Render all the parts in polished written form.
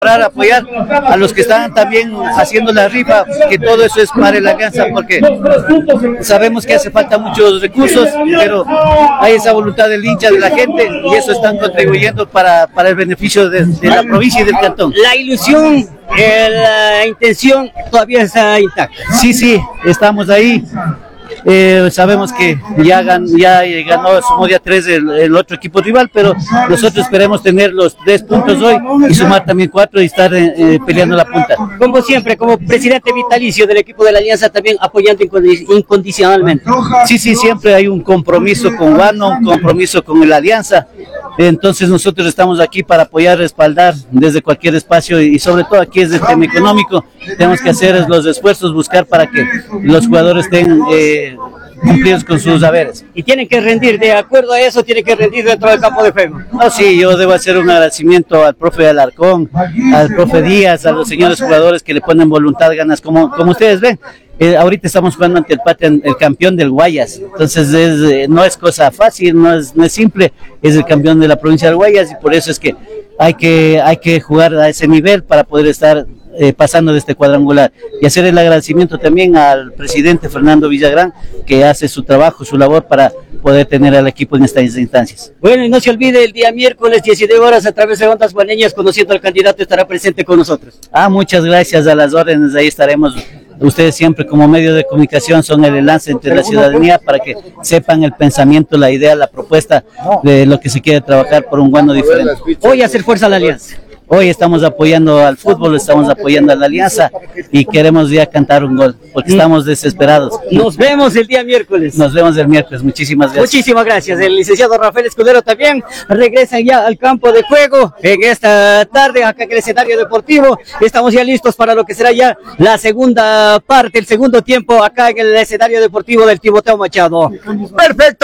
para apoyar a los que están también haciendo la rifa, que todo eso es para la alianza, porque sabemos que hace falta muchos recursos, pero hay esa voluntad del hincha, de la gente, y eso están contribuyendo para el beneficio de la provincia y del cantón. La ilusión, la intención todavía está intacta. Sí, estamos ahí. Sabemos que ya ganó, somos ya 3 el otro equipo rival, pero nosotros esperemos tener los 3 puntos hoy y sumar también 4 y estar peleando la punta. Como siempre, como presidente vitalicio del equipo de la Alianza, también apoyando incondicionalmente. Sí, siempre hay un compromiso con Guano, un compromiso con la Alianza. Entonces nosotros estamos aquí para apoyar, respaldar desde cualquier espacio y sobre todo aquí es el tema económico. Tenemos que hacer los esfuerzos, buscar para que los jugadores estén cumplidos con sus haberes. Y tienen que rendir, de acuerdo a eso, tienen que rendir dentro del campo de juego. No, sí, yo debo hacer un agradecimiento al profe Alarcón, al profe Díaz, a los señores jugadores que le ponen voluntad, ganas, como ustedes ven. Ahorita estamos jugando ante el Patria, el campeón del Guayas, entonces no es cosa fácil, no es simple, es el campeón de la provincia del Guayas y por eso es que hay que jugar a ese nivel para poder estar pasando de este cuadrangular y hacer el agradecimiento también al presidente Fernando Villagrán, que hace su trabajo, su labor para poder tener al equipo en estas instancias. Bueno, y no se olvide, el día miércoles 19 horas a través de Ondas Guaneñas, conociendo al candidato, estará presente con nosotros. Muchas gracias, a las órdenes, ahí estaremos. Ustedes siempre como medio de comunicación son el enlace entre la ciudadanía para que sepan el pensamiento, la idea, la propuesta de lo que se quiere trabajar por un Guano diferente. Hoy hacer fuerza a la Alianza. Hoy estamos apoyando al fútbol, estamos apoyando a la Alianza y queremos ya cantar un gol, porque estamos desesperados. Nos vemos el día miércoles. Nos vemos el miércoles, muchísimas gracias. Muchísimas gracias. El licenciado Rafael Escudero también regresa ya al campo de juego en esta tarde, acá en el escenario deportivo. Estamos ya listos para lo que será ya la segunda parte, el segundo tiempo acá en el escenario deportivo del Timoteo Machado. Perfecto,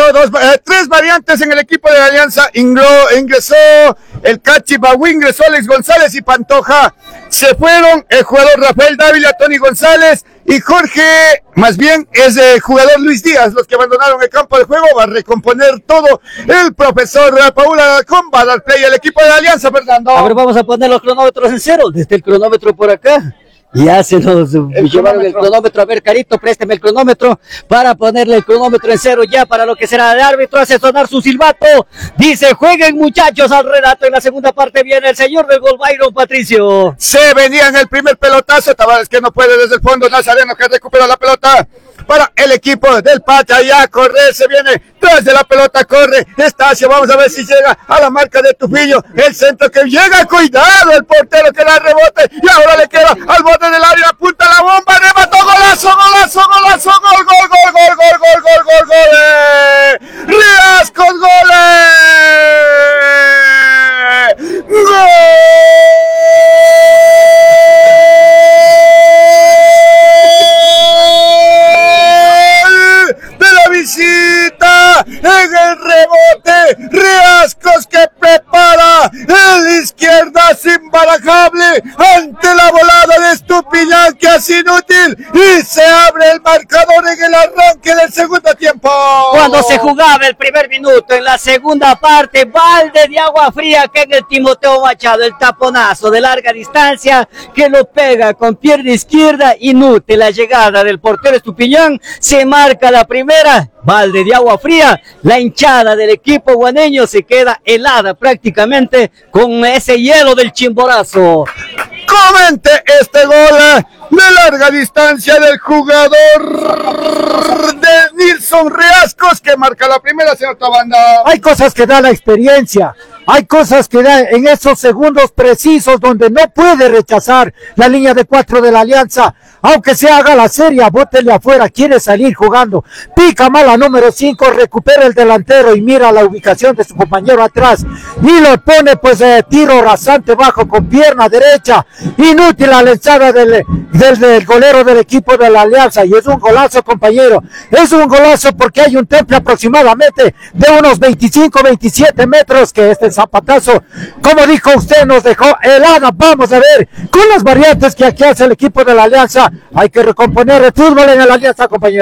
3 variantes en el equipo de la Alianza. Ingresó el Cachi Bagüí, ingresó Alex González y Pantoja. Se fueron el jugador Rafael Dávila, Tony González y Jorge, más bien es el jugador Luis Díaz, los que abandonaron el campo de juego. Va a recomponer todo el profesor Paula Alcón, va a dar play al equipo de la Alianza, Fernando. A ver, vamos a poner los cronómetros en cero, desde el cronómetro por acá. Ya se nos llevaron el cronómetro. A ver, Carito, présteme el cronómetro para ponerle el cronómetro en cero ya para lo que será el árbitro. Hace sonar su silbato. Dice, jueguen muchachos al relato. En la segunda parte viene el señor del gol, Byron Patricio. Se venía en el primer pelotazo. Tavares que no puede desde el fondo. Nazareno que recupera la pelota para el equipo del Pacha. Ya corre, se viene tras de la pelota, corre Estacio, vamos a ver si llega a la marca de Tufillo, el centro que llega, cuidado, el portero que la rebote, y ahora le queda al borde del área, apunta la bomba, remató, golazo, golazo, golazo, gol, gol, gol, gol, gol, gol, gol, gol, gol, Riascos, gol, gol. Visita en el rebote, Riascos que prepara el izquierda imbarajable ante la volada de Estupiñán que es inútil y se abre el marcador en el arranque del segundo tiempo. Cuando se jugaba el primer minuto en la segunda parte, balde de agua fría que en el Timoteo Machado, el taponazo de larga distancia que lo pega con pierna izquierda, inútil la llegada del portero Estupiñán, se marca la primera. Balde de agua fría, la hinchada del equipo guaneño se queda helada prácticamente con ese hielo del Chimborazo. Comente este gol de larga distancia del jugador de Nilson Riascos que marca la primera, señor Tabanda. Hay cosas que da la experiencia, hay cosas que da en esos segundos precisos donde no puede rechazar la línea de 4 de la Alianza, aunque se haga la serie, bótele afuera, quiere salir jugando, pica mal a número 5, recupera el delantero y mira la ubicación de su compañero atrás y lo pone pues tiro rasante bajo con pierna derecha, inútil la lanzada del golero del equipo de la Alianza y es un golazo, compañero, es un golazo porque hay un temple aproximadamente de unos 25-27 metros que este zapatazo, como dijo usted, nos dejó helada. Vamos a ver con las variantes que aquí hace el equipo de la Alianza. Hay que recomponer el fútbol en la Alianza, compañero.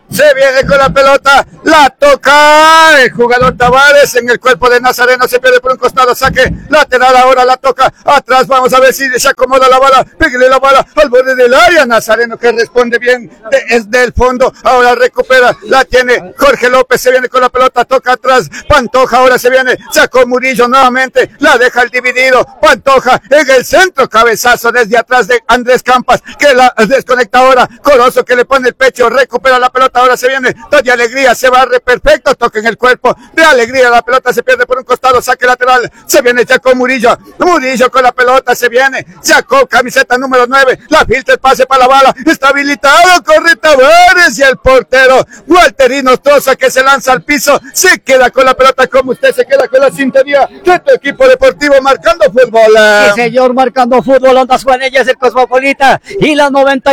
se viene con la pelota, la toca el jugador Tavares en el cuerpo de Nazareno, se pierde por un costado, saque lateral, ahora la toca atrás, vamos a ver si se acomoda la bala, pégale la bala al borde del área, Nazareno que responde bien desde el fondo, ahora recupera, la tiene Jorge López, se viene con la pelota, toca atrás, Pantoja, ahora se viene, sacó Murillo nuevamente, la deja el dividido, Pantoja en el centro, cabezazo desde atrás de Andrés Campas, que la desconecta ahora, Corozo que le pone el pecho, recupera la pelota, ahora se viene, de Alegría, se barre perfecto, toca en el cuerpo de Alegría, la pelota se pierde por un costado, saque lateral, se viene Jacob Murillo, Murillo con la pelota, se viene, Jacob, camiseta número 9, la filtra el pase para la bala, está habilitado, corre Tavares y el portero, Walterino Troza que se lanza al piso, se queda con la pelota como usted se queda con la sintonía de tu equipo deportivo marcando fútbol. Sí, señor, marcando fútbol, Ondas Juanellas, el Cosmopolita y la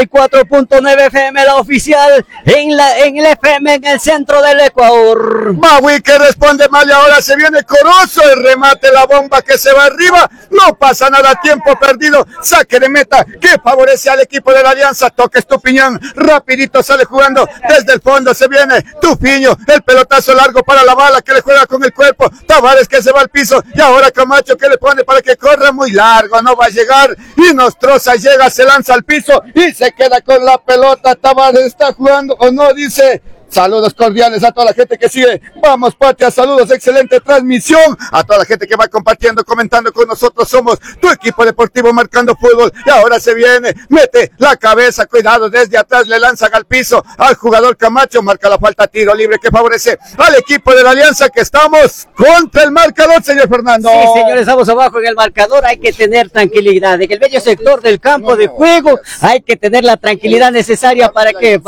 94.9 FM, la oficial en el FM en el centro del Ecuador. Maui que responde mal y ahora se viene Corozo, el remate, la bomba que se va arriba, no pasa nada, tiempo perdido, saque de meta que favorece al equipo de la Alianza, toca Estupiñán, rapidito sale jugando desde el fondo, se viene Tupiño, el pelotazo largo para la bala que le juega con el cuerpo, Tavares que se va al piso y ahora Camacho que le pone para que corra muy largo, no va a llegar y Nostroza llega, se lanza al piso y se queda con la pelota, Tavares está jugando o no, dice. Saludos cordiales a toda la gente que sigue. Vamos, Patria, saludos, excelente transmisión. A toda la gente que va compartiendo, comentando con nosotros. Somos tu equipo deportivo marcando fútbol. Y ahora se viene, mete la cabeza, cuidado, desde atrás le lanzan al piso al jugador Camacho. Marca la falta, tiro libre que favorece al equipo de la Alianza, que estamos contra el marcador, señor Fernando. Sí, señores, estamos abajo en el marcador. Hay que tener tranquilidad. En el bello sector del campo de juego hay que tener la tranquilidad necesaria para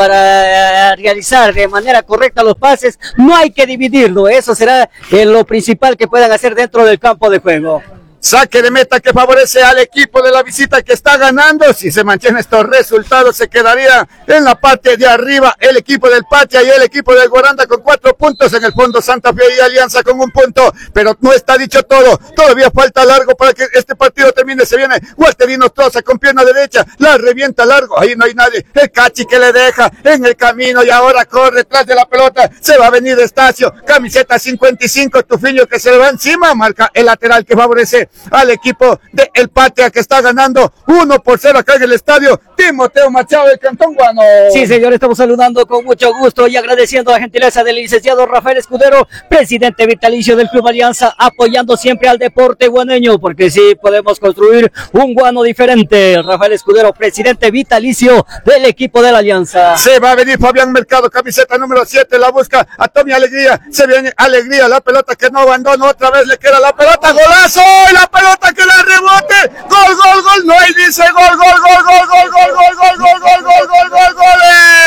realizar de manera correcta los pases, no hay que dividirlo, eso será lo principal que puedan hacer dentro del campo de juego. Saque de meta que favorece al equipo de la visita que está ganando. Si se mantienen estos resultados, se quedaría en la parte de arriba el equipo del Patria y el equipo del Guaranda con 4 puntos. En el fondo Santa Fe y Alianza con 1 punto. Pero no está dicho todo. Todavía falta largo para que este partido termine. Se viene Walterino Troza con pierna derecha. La revienta largo. Ahí no hay nadie. El Cachi que le deja en el camino y ahora corre tras de la pelota. Se va a venir Estacio. Camiseta 55. Tufiño que se le va encima. Marca el lateral que favorece al equipo de El Patria que está ganando 1-0 acá en el estadio Timoteo Machado del Cantón Guano. Sí, señor, estamos saludando con mucho gusto y agradeciendo la gentileza del licenciado Rafael Escudero, presidente vitalicio del Club Alianza, apoyando siempre al deporte guaneño, porque sí podemos construir un guano diferente. Rafael Escudero, presidente vitalicio del equipo de la Alianza. Se va a venir Fabián Mercado, camiseta número 7, la busca a Tommy Alegría, se viene Alegría, la pelota que no abandona, otra vez le queda la pelota, golazo, y la pelota que la rebote, gol, gol, gol, no hay, dice gol, gol, gol, gol, gol, gol, gol, gol, gol, gol, gol, gol, gol, gol,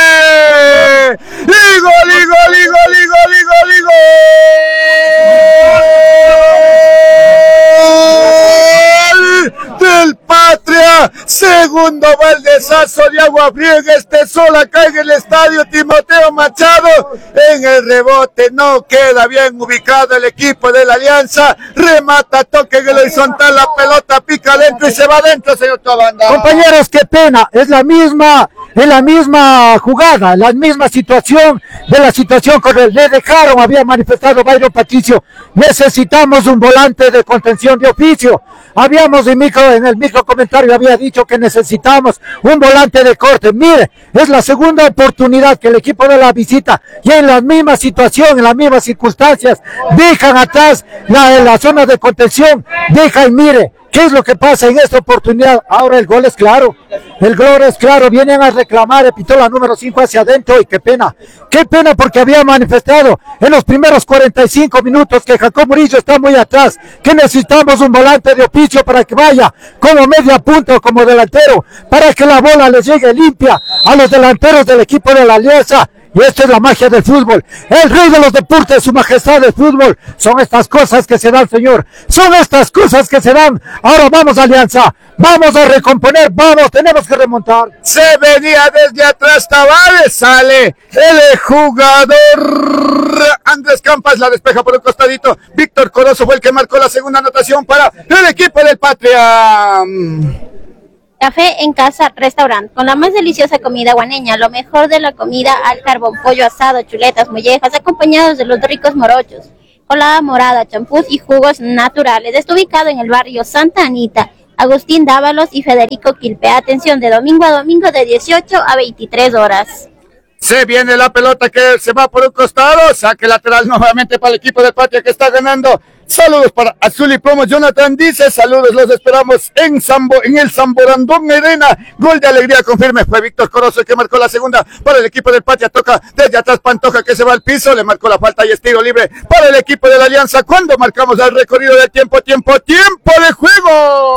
y gol, y gol, y gol, y gol, y gol, y gol del Patria, segundo baldezazo de agua fría en este sol acá en el estadio Timoteo Machado, en el rebote no queda bien ubicado el equipo de la Alianza, remata, toque en el horizontal, la pelota pica adentro y se va adentro, señor Tobanda. Compañeros, qué pena, es la misma jugada, la misma situación de la situación con el le dejaron, había manifestado Byron Patricio, necesitamos un volante de contención de oficio, habíamos en el micro comentario había dicho que necesitamos un volante de corte, mire, es la segunda oportunidad que el equipo de la visita y en la misma situación, en las mismas circunstancias, dejan atrás la zona de contención, deja y mire, ¿qué es lo que pasa en esta oportunidad? Ahora el gol es claro, vienen a reclamar el Pitola número 5 hacia adentro y qué pena porque había manifestado en los primeros 45 minutos que Jacob Murillo está muy atrás, que necesitamos un volante de oficio para que vaya como media punta o como delantero, para que la bola les llegue limpia a los delanteros del equipo de la Alianza. Y esto es la magia del fútbol, el rey de los deportes, su majestad del fútbol. Son estas cosas que se dan, señor, son estas cosas que se dan. Ahora vamos, Alianza, vamos a recomponer, vamos, tenemos que remontar. Se venía desde atrás Tavares, sale el jugador Andrés Campas, la despeja por un costadito. Víctor Corozo fue el que marcó la segunda anotación para el equipo del Patria. Café en Casa Restaurant, con la más deliciosa comida guaneña, lo mejor de la comida al carbón, pollo asado, chuletas, mollejas, acompañados de los ricos morochos, colada morada, champús y jugos naturales. Está ubicado en el barrio Santa Anita, Agustín Dávalos y Federico Quilpe. Atención, de domingo a domingo de 18 a 23 horas. Se viene la pelota que se va por un costado, saque lateral nuevamente para el equipo del Patria que está ganando. Saludos para Azul y Plomo. Jonathan dice, saludos, los esperamos en el Zamborandón Arena. Gol de alegría, confirme. Fue Víctor Corozo el que marcó la segunda para el equipo del Patria. Toca desde atrás Pantoja que se va al piso. Le marcó la falta y es tiro libre para el equipo de la Alianza. Cuando marcamos el recorrido del tiempo de juego.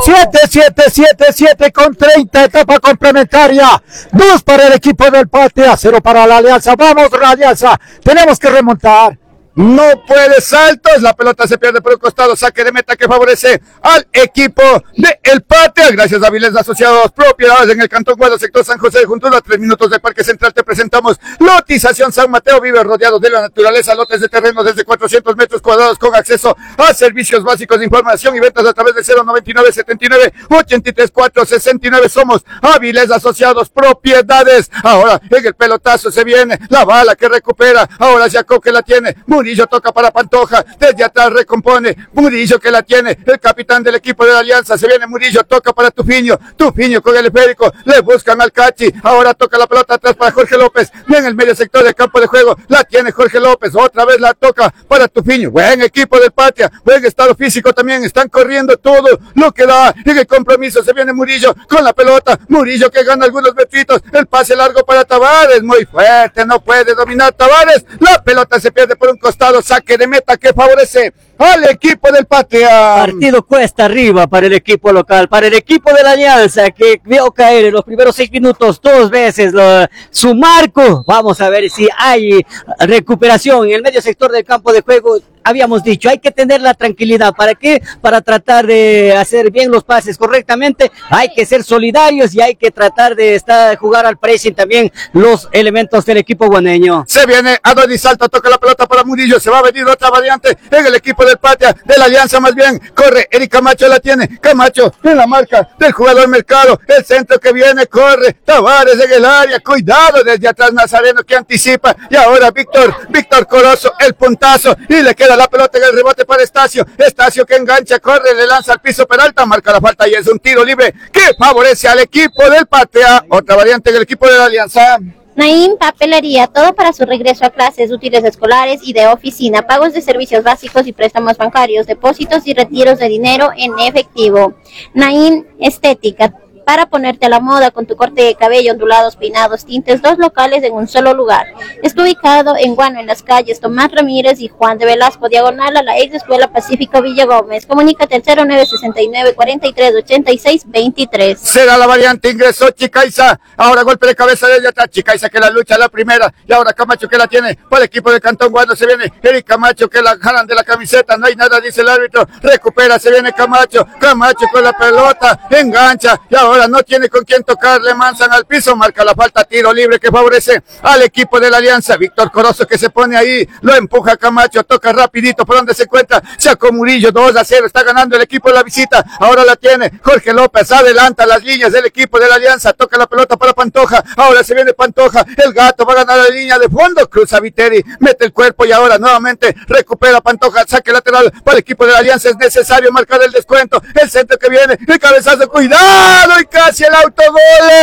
7 con 30, etapa complementaria. 2 para el equipo del Patria, 0 para la Alianza. Vamos, la Alianza. Tenemos que remontar. No puede saltos, la pelota se pierde por un costado, saque de meta que favorece al equipo de El Patria, gracias a Avilés Asociados, propiedades en el Cantón Guado, sector San José de Juntura, 3 minutos del Parque Central, te presentamos Lotización San Mateo, vive rodeado de la naturaleza, lotes de terreno desde 400 metros cuadrados con acceso a servicios básicos de información y ventas a través de 099 79 83 469, somos Avilés Asociados, propiedades. Ahora en el pelotazo se viene la bala que recupera, ahora Jacob que la tiene, Murillo toca para Pantoja, desde atrás recompone, Murillo que la tiene, el capitán del equipo de la Alianza, se viene Murillo, toca para Tufiño con el esférico, le buscan al Cachi, ahora toca la pelota atrás para Jorge López, en el medio sector del campo de juego, la tiene Jorge López, otra vez la toca para Tufiño, buen equipo del Patria, buen estado físico también, están corriendo todo lo que da, en el compromiso se viene Murillo con la pelota, Murillo que gana algunos metritos, el pase largo para Tavares, muy fuerte, no puede dominar Tavares, la pelota se pierde por un costado, saque de meta que favorece al equipo del Patria. Partido cuesta arriba para el equipo local, para el equipo de la Alianza que vio caer en los primeros 6 minutos 2 veces su marco. Vamos a ver si hay recuperación en el medio sector del campo de juego. Habíamos dicho, hay que tener la tranquilidad. ¿Para qué? Para tratar de hacer bien los pases correctamente. Hay que ser solidarios y hay que tratar de jugar al pressing también los elementos del equipo guaneño. Se viene Adonis Salto, toca la pelota para Murillo. Se va a venir otra variante en el equipo del Patria, de la Alianza más bien. Corre, Eric Camacho la tiene. Camacho en la marca del jugador Mercado. El centro que viene, corre. Tavares en el área. Cuidado desde atrás Nazareno que anticipa. Y ahora Víctor Corozo, el puntazo. Y le queda la pelota en el rebote para Estacio que engancha, corre, le lanza al piso Peralta, marca la falta y es un tiro libre que favorece al equipo del Patria. Otra variante del equipo de la Alianza. Naim Papelería, todo para su regreso a clases, útiles escolares y de oficina, pagos de servicios básicos y préstamos bancarios, depósitos y retiros de dinero en efectivo. Naim Estética, para ponerte a la moda con tu corte de cabello, ondulados, peinados, tintes, 2 locales en un solo lugar. Está ubicado en Guano, en las calles Tomás Ramírez y Juan de Velasco, diagonal a la ex Escuela Pacífico Villa Gómez. Comunícate al 0969 43 86 23. Será la variante, ingresó Chicaiza, ahora golpe de cabeza desde atrás, Chicaiza que la lucha la primera, y ahora Camacho que la tiene para el equipo de Cantón Guano, se viene Eric Camacho que la jalan de la camiseta, no hay nada, dice el árbitro, recupera, se viene Camacho con la pelota, engancha, y ahora no tiene con quién tocar, le manzan al piso, marca la falta, tiro libre que favorece al equipo de la Alianza. Víctor Corozo que se pone ahí, lo empuja Camacho, toca rapidito por donde se encuentra, sacó Murillo, 2-0, está ganando el equipo de la visita, ahora la tiene Jorge López, adelanta las líneas del equipo de la Alianza, toca la pelota para Pantoja, ahora se viene Pantoja, el gato va a ganar la línea de fondo, cruza Viteri, mete el cuerpo y ahora nuevamente recupera Pantoja, saque lateral para el equipo de la Alianza, es necesario marcar el descuento, el centro que viene, el cabezazo, cuidado, y casi el autogol,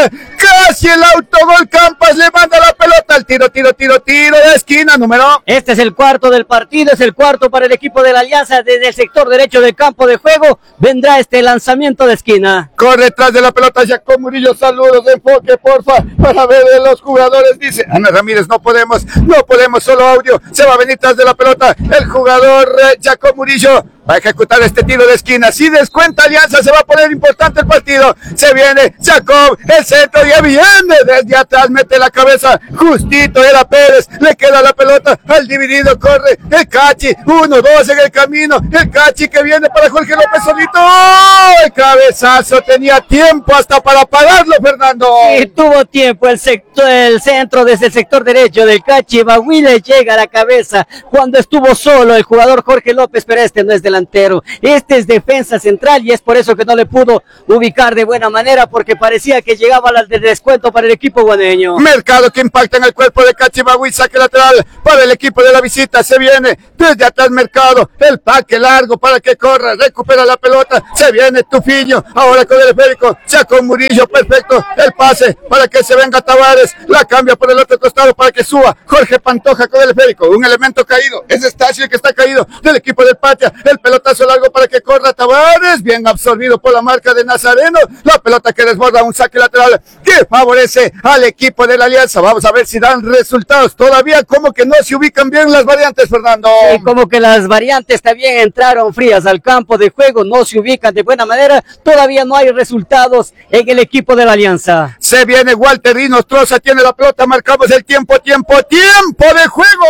Campas le manda la pelota, el tiro de esquina, número. Este es el cuarto del partido, es el cuarto para el equipo de la Alianza, desde el sector derecho del campo de juego, vendrá este lanzamiento de esquina. Corre detrás de la pelota, Jacob Murillo, saludos, enfoque, porfa, para ver de los jugadores, dice Ana Ramírez, no podemos, solo audio, se va a venir tras de la pelota, el jugador Jacob Murillo, va a ejecutar este tiro de esquina, si descuenta Alianza se va a poner importante el partido, se viene Jacob, el centro y viene desde atrás, mete la cabeza, justito era Pérez, le queda la pelota al dividido, corre el Cachi, 1-2 en el camino, el Cachi que viene para Jorge López solito, ¡oh! El cabezazo, tenía tiempo hasta para pararlo Fernando. Sí, tuvo tiempo el centro desde el sector derecho del Cachi, Bahuile llega a la cabeza cuando estuvo solo el jugador Jorge López, pero este no es delantero. delantero. Este es defensa central y es por eso que no le pudo ubicar de buena manera, porque parecía que llegaba al descuento para el equipo guaneño. Mercado que impacta en el cuerpo de Cachibagüí, saque lateral para el equipo de la visita. Se viene desde atrás Mercado, el paque largo para que corra, recupera la pelota. Se viene Tufiño, ahora con el esférico, ya con Murillo, perfecto. El pase para que se venga Tavares, la cambia por el otro costado para que suba Jorge Pantoja con el esférico. Un elemento caído, es Estacio el que está caído del equipo del Patria. El pelotazo largo para que corra Tavares, bien absorbido por la marca de Nazareno. La pelota que desborda un saque lateral que favorece al equipo de la Alianza. Vamos a ver si dan resultados. Todavía como que no se ubican bien las variantes, Fernando. Sí, como que las variantes también entraron frías al campo de juego, no se ubican de buena manera. Todavía no hay resultados en el equipo de la Alianza. Se viene Walter Rinostroza, tiene la pelota, marcamos el tiempo de juego.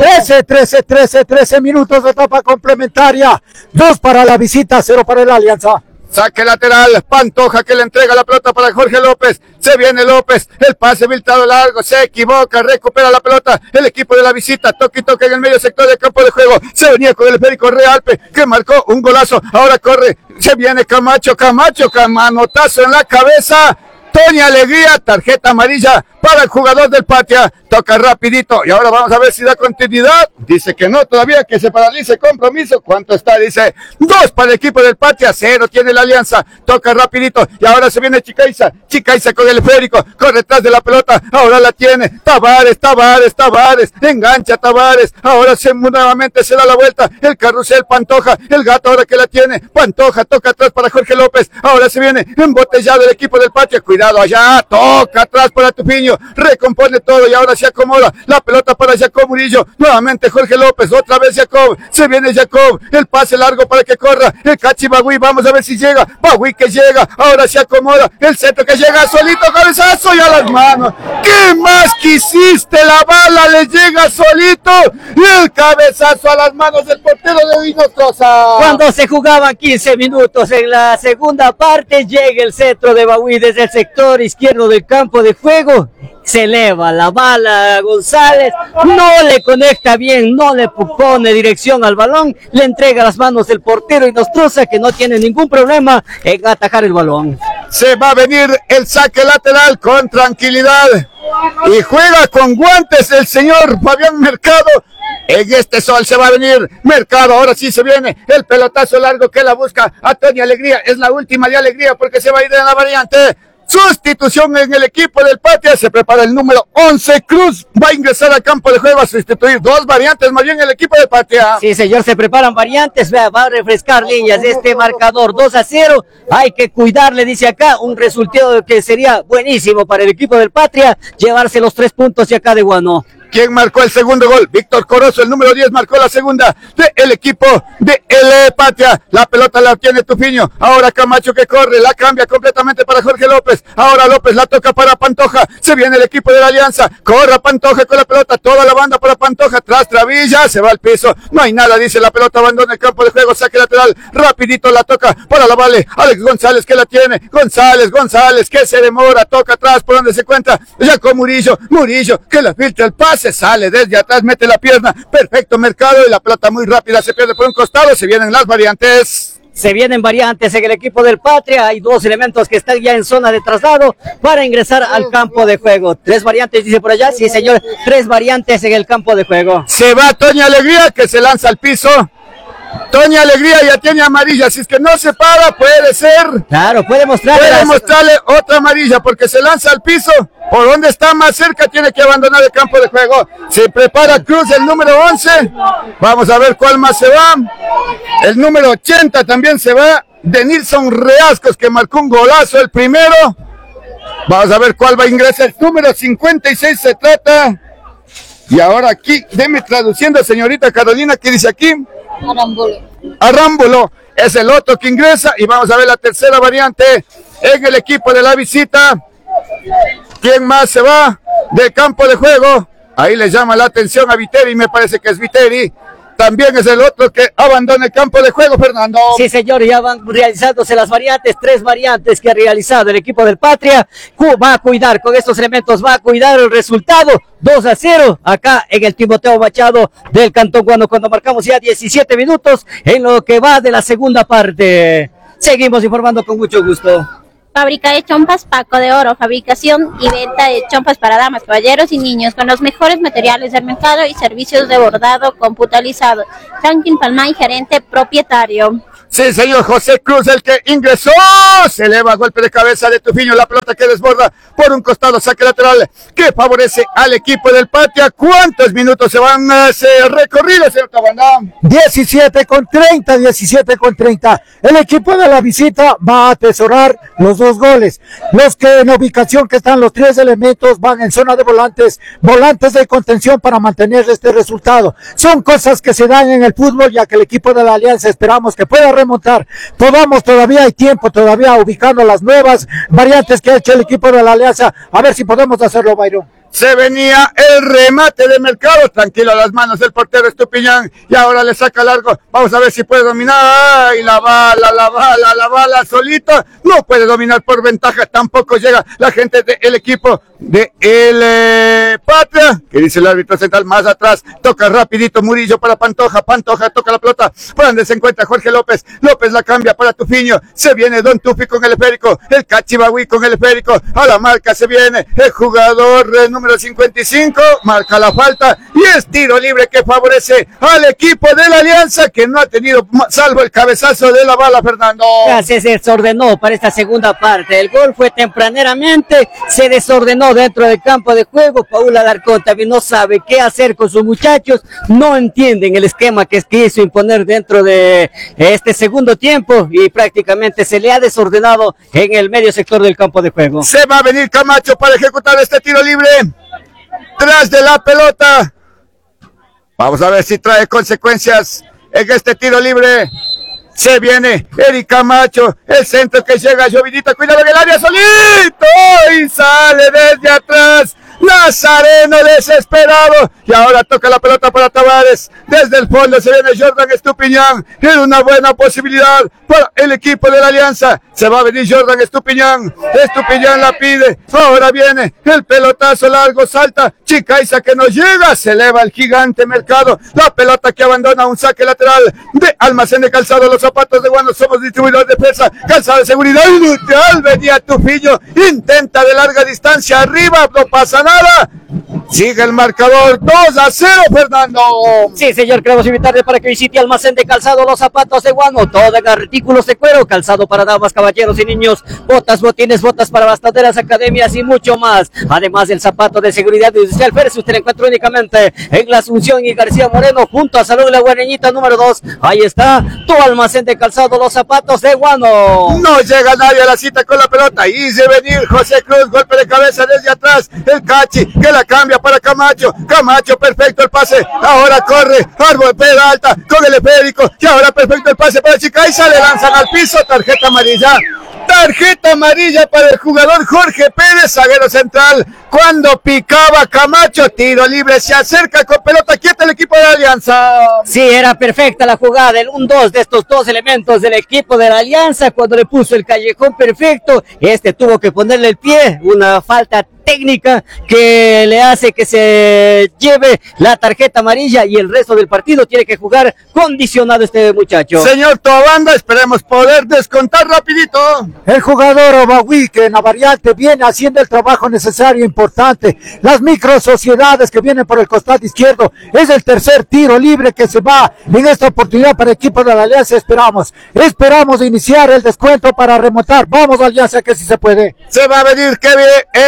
13 minutos de etapa complementaria. 2 para la visita, 0 para la Alianza. Saque lateral, Pantoja que le entrega la pelota para Jorge López. Se viene López, el pase filtrado largo, se equivoca, recupera la pelota. El equipo de la visita, toque y toque en el medio sector del campo de juego. Se venía con el esférico Realpe, que marcó un golazo. Ahora corre, se viene Camacho, manotazo en la cabeza. Toña Alegría, tarjeta amarilla para el jugador del Patria. Toca rapidito y ahora vamos a ver si da continuidad. Dice que no, todavía que se paralice compromiso. ¿Cuánto está? Dice 2 para el equipo del Patria, 0 tiene la Alianza. Toca rapidito y ahora se viene Chicaiza con el esférico, corre detrás de la pelota. Ahora la tiene Tavares, engancha Tavares. Ahora nuevamente se da la vuelta. El carrusel Pantoja, el gato ahora que la tiene. Pantoja toca atrás para Jorge López. Ahora se viene embotellado el equipo del Patria. Cuidado allá, toca atrás para Tupiño, recompone todo y ahora se acomoda la pelota para Jacob Murillo, nuevamente Jorge López, otra vez Jacob, se viene Jacob, el pase largo para que corra, el Cachibagüí, vamos a ver si llega, Bagüí que llega, ahora se acomoda, el centro que llega solito, cabezazo y a las manos, ¿qué más quisiste? La bala le llega solito y el cabezazo a las manos del portero de Rinostroza. Cuando se jugaban 15 minutos en la segunda parte, llega el centro de Bagüí desde el sector izquierdo del campo de juego, se eleva la bala a González, no le conecta bien, no le pone dirección al balón, le entrega las manos del portero Rinostroza, que no tiene ningún problema en atajar el balón. Se va a venir el saque lateral con tranquilidad y juega con guantes el señor Fabián Mercado. En este sol se va a venir Mercado, ahora sí se viene el pelotazo largo que la busca a Toña Alegría, es la última de Alegría porque se va a ir en la variante. Sustitución en el equipo del Patria, se prepara el número 11, Cruz, va a ingresar al campo de juego a sustituir 2 variantes más bien el equipo del Patria. Sí señor, se preparan variantes, va a refrescar líneas de este marcador 2-0, hay que cuidarle, dice acá, un resultado que sería buenísimo para el equipo del Patria, llevarse los 3 puntos de acá de Guano. ¿Quién marcó el segundo gol? Víctor Corozo, el número 10, marcó la segunda del equipo de el Patria. La pelota la tiene Tufiño. Ahora Camacho que corre, la cambia completamente para Jorge López. Ahora López la toca para Pantoja. Se viene el equipo de la Alianza. Corra Pantoja con la pelota. Toda la banda para Pantoja. Tras Travilla, se va al piso. No hay nada, dice la pelota. Abandona el campo de juego. Saque lateral. Rapidito la toca para la Vale. Alex González que la tiene. González que se demora. Toca atrás por donde se cuenta. Ya con Murillo que la filtra el pase. Se sale desde atrás, mete la pierna, perfecto Mercado y la pelota muy rápida se pierde por un costado, se vienen las variantes. Se vienen variantes en el equipo del Patria, hay 2 elementos que están ya en zona de traslado para ingresar al campo de juego. 3 variantes, dice por allá, sí señor, 3 variantes en el campo de juego. Se va Toña Alegría que se lanza al piso. Toña Alegría ya tiene amarilla, si es que no se para, puede ser. Claro, puede mostrarle otra amarilla porque se lanza al piso. Por donde está más cerca tiene que abandonar el campo de juego. Se prepara Cruz, el número 11. Vamos a ver cuál más se va. El número 80 también se va. De Nilson Reascos que marcó un golazo el primero. Vamos a ver cuál va a ingresar. El número 56 se trata. Y ahora aquí, déme traduciendo, señorita Carolina, ¿qué dice aquí? Arámbulo. Es el otro que ingresa. Y vamos a ver la tercera variante en el equipo de la visita. ¿Quién más se va del campo de juego? Ahí le llama la atención a Viteri, me parece que es Viteri. también es el otro que abandona el campo de juego, Fernando. Sí, señor, ya van realizándose las variantes, 3 variantes que ha realizado el equipo del Patria. Va a cuidar con estos elementos, va a cuidar el resultado. 2-0 acá en el Timoteo Machado del Cantón Guano, cuando marcamos ya 17 minutos en lo que va de la segunda parte. Seguimos informando con mucho gusto. Fábrica de chompas Paco de Oro, fabricación y venta de chompas para damas, caballeros y niños con los mejores materiales del mercado y servicios de bordado computarizado. Franklin Palmay, gerente propietario. Sí, señor José Cruz, el que ingresó, se eleva golpe de cabeza de Tufiño, la pelota que desborda por un costado, saque lateral que favorece al equipo del Patria. ¿Cuántos minutos se van a hacer recorrido, señor Tabandá? 17:30. El equipo de la visita va a atesorar los 2 goles. Los que en ubicación que están los 3 elementos van en zona de volantes de contención para mantener este resultado. Son cosas que se dan en el fútbol, ya que el equipo de la Alianza esperamos que pueda remontar. Todavía hay tiempo, todavía ubicando las nuevas variantes que ha hecho el equipo de la Alianza, a ver si podemos hacerlo, Byron. Se venía el remate de Mercado, tranquilo a las manos del portero Estupiñán, y ahora le saca largo, vamos a ver si puede dominar. Ay, la bala solita, no puede dominar por ventaja, tampoco llega la gente del equipo de el Patria, que dice el árbitro central, más atrás, toca rapidito Murillo para Pantoja toca la pelota, por donde se encuentra Jorge López la cambia para Tufiño, se viene Don Tufi con el esférico, el Cachibagüí con el esférico, a la marca se viene el jugador número 55, marca la falta, y es tiro libre que favorece al equipo de la Alianza, que no ha tenido salvo el cabezazo de la bala, Fernando. Se desordenó para esta segunda parte, el gol fue tempraneramente, se desordenó dentro del campo de juego. Paula Alarcón también no sabe qué hacer con sus muchachos, no entienden el esquema que quiso imponer dentro de este segundo tiempo, y prácticamente se le ha desordenado en el medio sector del campo de juego. Se va a venir Camacho para ejecutar este tiro libre tras de la pelota. Vamos a ver si trae consecuencias en este tiro libre. Se viene Eric Camacho, el centro que llega, Llovinita, cuidado en el área, solito, y sale desde atrás Nazareno desesperado, y ahora toca la pelota para Tavares, desde el fondo se viene Jordan Estupiñán, tiene una buena posibilidad para el equipo de la Alianza, se va a venir Jordan Estupiñán la pide, ahora viene el pelotazo largo, salta Chicaiza que no llega, se eleva el gigante Mercado, la pelota que abandona un saque lateral de Almacén de Calzado, los zapatos de Guano, somos distribuidores de defensa, calzado de seguridad, neutral, venía Tufiño, intenta de larga distancia, arriba, no pasa nada. Sigue el marcador 2-0, Fernando. Sí, señor, queremos invitarle para que visite Almacén de Calzado, los zapatos de Guano, todo en artículos de cuero, calzado para damas, caballeros y niños, botas, botines, botas para bastaderas, academias y mucho más. Además del zapato de seguridad industrial Pérez, usted lo encuentra únicamente en La Asunción y García Moreno, junto a Salud La Guareñita número 2. Ahí está tu Almacén de Calzado, los zapatos de Guano. No llega nadie a la cita con la pelota, y se venir José Cruz, golpe de cabeza desde atrás, el Cachi que la cambia para Camacho, perfecto el pase, ahora corre, Árbol Peralta con el esférico, y ahora perfecto el pase para Chicaiza, le lanzan al piso, tarjeta amarilla para el jugador Jorge Pérez, zaguero central, cuando picaba Camacho, tiro libre, se acerca con pelota quieta el equipo de la Alianza. Sí, era perfecta la jugada, el 1-2 de estos 2 elementos del equipo de la Alianza, cuando le puso el callejón perfecto, tuvo que ponerle el pie, una falta técnica que le hace que se lleve la tarjeta amarilla, y el resto del partido tiene que jugar condicionado este muchacho. Señor Tobanda, esperemos poder descontar rapidito. El jugador Obagüí, que en la variante viene haciendo el trabajo necesario, importante. Las micro sociedades que vienen por el costado izquierdo, es el tercer tiro libre que se va en esta oportunidad para el equipo de la Alianza. Esperamos iniciar el descuento para remontar. Vamos, Alianza, que sí se puede. Se va a venir Kevin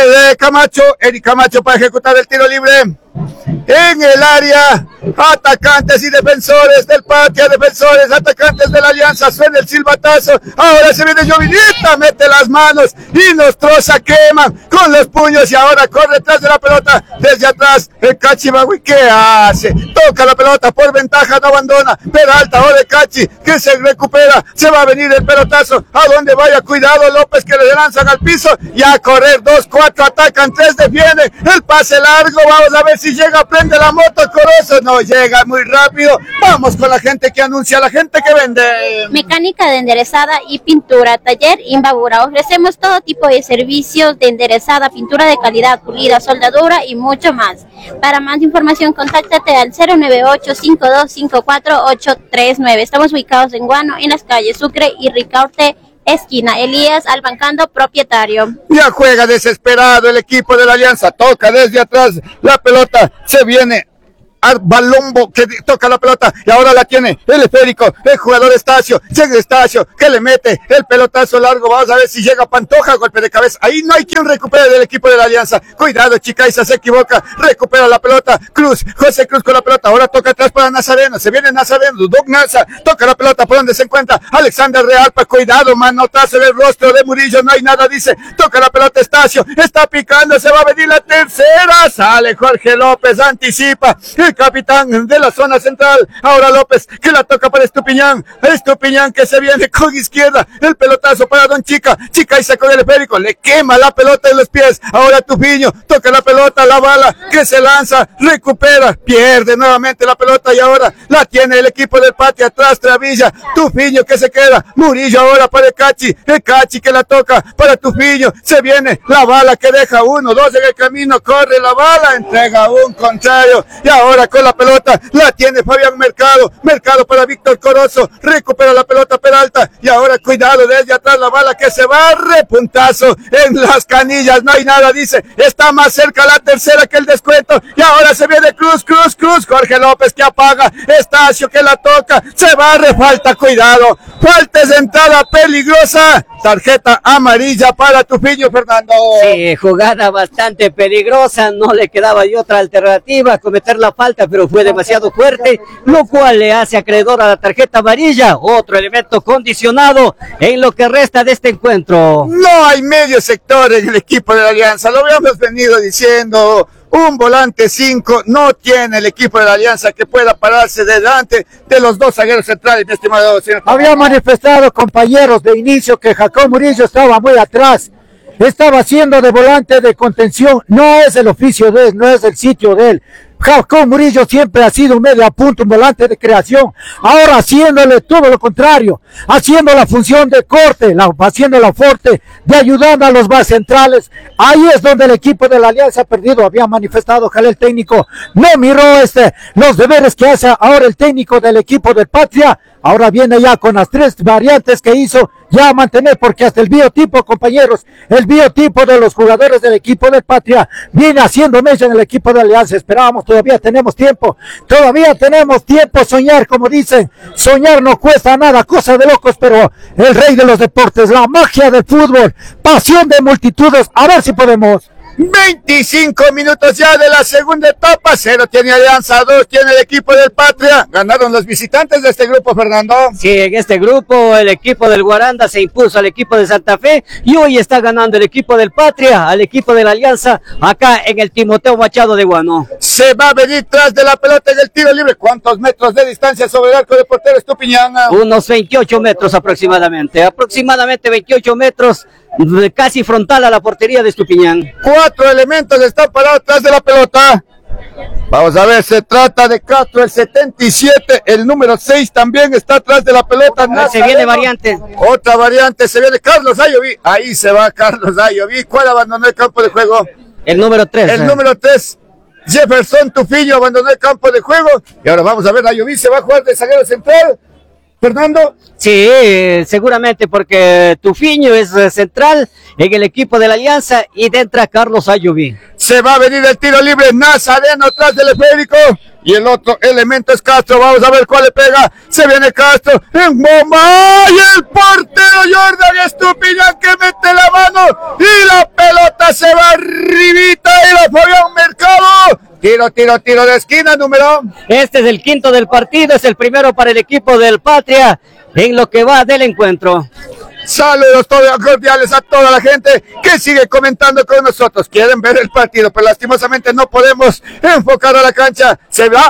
Eric Camacho para ejecutar el tiro libre en el área. Atacantes y defensores del Patria, defensores, atacantes de la Alianza, suena el silbatazo, ahora se viene Llovinita, mete las manos y nos troza, queman con los puños, y ahora corre detrás de la pelota, desde atrás el Cachibagüí, ¿qué hace? Toca la pelota por ventaja, no abandona, Peralta, ahora el Cachi, que se recupera, se va a venir el pelotazo, a donde vaya, cuidado López, que le lanzan al piso, y a correr, 2-4, atacan, 3 defienden, el pase largo, vamos a ver si si llega, prende la moto, Corozo. No llega muy rápido. Vamos con la gente que anuncia, la gente que vende. Mecánica de enderezada y pintura. Taller Imbabura. Ofrecemos todo tipo de servicios de enderezada, pintura de calidad, pulida, soldadura y mucho más. Para más información, contáctate al 098-5254-839. Estamos ubicados en Guano, en las calles Sucre y Ricaurte, esquina. Elías Albancando, propietario. Ya juega desesperado el equipo de la Alianza. Toca desde atrás la pelota. Se viene Balombo que toca la pelota y ahora la tiene el esférico, el jugador Estacio, llega Estacio que le mete el pelotazo largo, vamos a ver si llega Pantoja, golpe de cabeza, ahí no hay quien recupere del equipo de la Alianza, cuidado Chicaiza, se equivoca, recupera la pelota, Cruz, José Cruz con la pelota, ahora toca atrás para Nazareno, se viene Nazareno, Doug Naza, toca la pelota por donde se encuentra Alexander Realpa, cuidado, manotazo del rostro de Murillo, no hay nada, dice, toca la pelota Estacio, está picando, se va a venir la tercera, sale Jorge López, anticipa, el capitán de la zona central, ahora López, que la toca para Estupiñán que se viene con izquierda, el pelotazo para Don Chica y con el esférico, le quema la pelota en los pies, ahora Tupiño, toca la pelota, la bala, que se lanza, recupera, pierde nuevamente la pelota y ahora la tiene el equipo del Patria, atrás Travilla, Tupiño que se queda, Murillo ahora para el Cachi que la toca para Tupiño, se viene la bala que deja 1, 2 en el camino, corre la bala, entrega un contrario y ahora con la pelota la tiene Fabián Mercado para Víctor Corozo, recupera la pelota Peralta y ahora cuidado desde atrás la bala que se va, repuntazo en las canillas, no hay nada, dice, está más cerca la tercera que el descuento y ahora se viene Cruz, Jorge López que apaga, Estacio que la toca, se barre, falta, cuidado, falta de entrada peligrosa, tarjeta amarilla para Tupiño, Fernando. Sí, jugada bastante peligrosa, no le quedaba y otra alternativa, cometer la falta, pero fue demasiado fuerte, lo cual le hace acreedor a la tarjeta amarilla, otro elemento condicionado en lo que resta de este encuentro. No hay medio sector en el equipo de la Alianza, lo habíamos venido diciendo, un volante 5 no tiene el equipo de la Alianza que pueda pararse delante de los dos zagueros centrales, mi estimado señor. Había manifestado, compañeros, de inicio que Jacob Murillo estaba muy atrás, estaba haciendo de volante de contención, no es el oficio de él, no es el sitio de él. Jacob Murillo siempre ha sido un medio punto, un volante de creación, ahora haciéndole todo lo contrario, haciendo la función de corte, haciendo la fuerte, de ayudando a los más centrales. Ahí es donde el equipo de la Alianza ha perdido, había manifestado el técnico, no miró los deberes que hace ahora el técnico del equipo de Patria, ahora viene ya con las 3 variantes que hizo, ya a mantener, porque hasta el biotipo, compañeros, el biotipo de los jugadores del equipo de Patria viene haciendo mella en el equipo de Alianza. Esperábamos, todavía tenemos tiempo soñar, como dicen, soñar no cuesta nada, cosa de locos, pero el rey de los deportes, la magia del fútbol, pasión de multitudes, a ver si podemos. 25 minutos ya de la segunda etapa, 0 tiene Alianza, 2 tiene el equipo del Patria, ganaron los visitantes de este grupo, Fernando. Sí, en este grupo el equipo del Guaranda se impuso al equipo de Santa Fe y hoy está ganando el equipo del Patria al equipo de la Alianza acá en el Timoteo Machado de Guano. Se va a venir tras de la pelota en el tiro libre, ¿cuántos metros de distancia sobre el arco de portero Estupiñán? Unos 28 metros aproximadamente 28 metros, casi frontal a la portería de Estupiñán. 4 elementos están parados atrás de la pelota. Vamos a ver, se trata de Castro, el 77, el número 6 también está atrás de la pelota. Se viene variante. Otra variante, se viene Carlos Ayoví. Ahí se va Carlos Ayoví. ¿Cuál abandonó el campo de juego? El número 3. El número 3. Jefferson Tufiño abandonó el campo de juego. Y ahora vamos a ver, Ayoví se va a jugar de zaguero central. Fernando. Sí, seguramente porque Tufiño es central en el equipo de la Alianza y entra Carlos Ayoví. Se va a venir el tiro libre, Nazareno atrás del esférico y el otro elemento es Castro, vamos a ver cuál le pega, se viene Castro, en bomba, y el portero Jordan Estupiñán que mete la mano y la pelota se va arribita y la Fabián Mercado. Tiro de esquina, número. Este es el quinto del partido, es el primero para el equipo del Patria en lo que va del encuentro. Saludos todos cordiales a toda la gente que sigue comentando con nosotros. Quieren ver el partido, pero lastimosamente no podemos enfocar a la cancha. Se va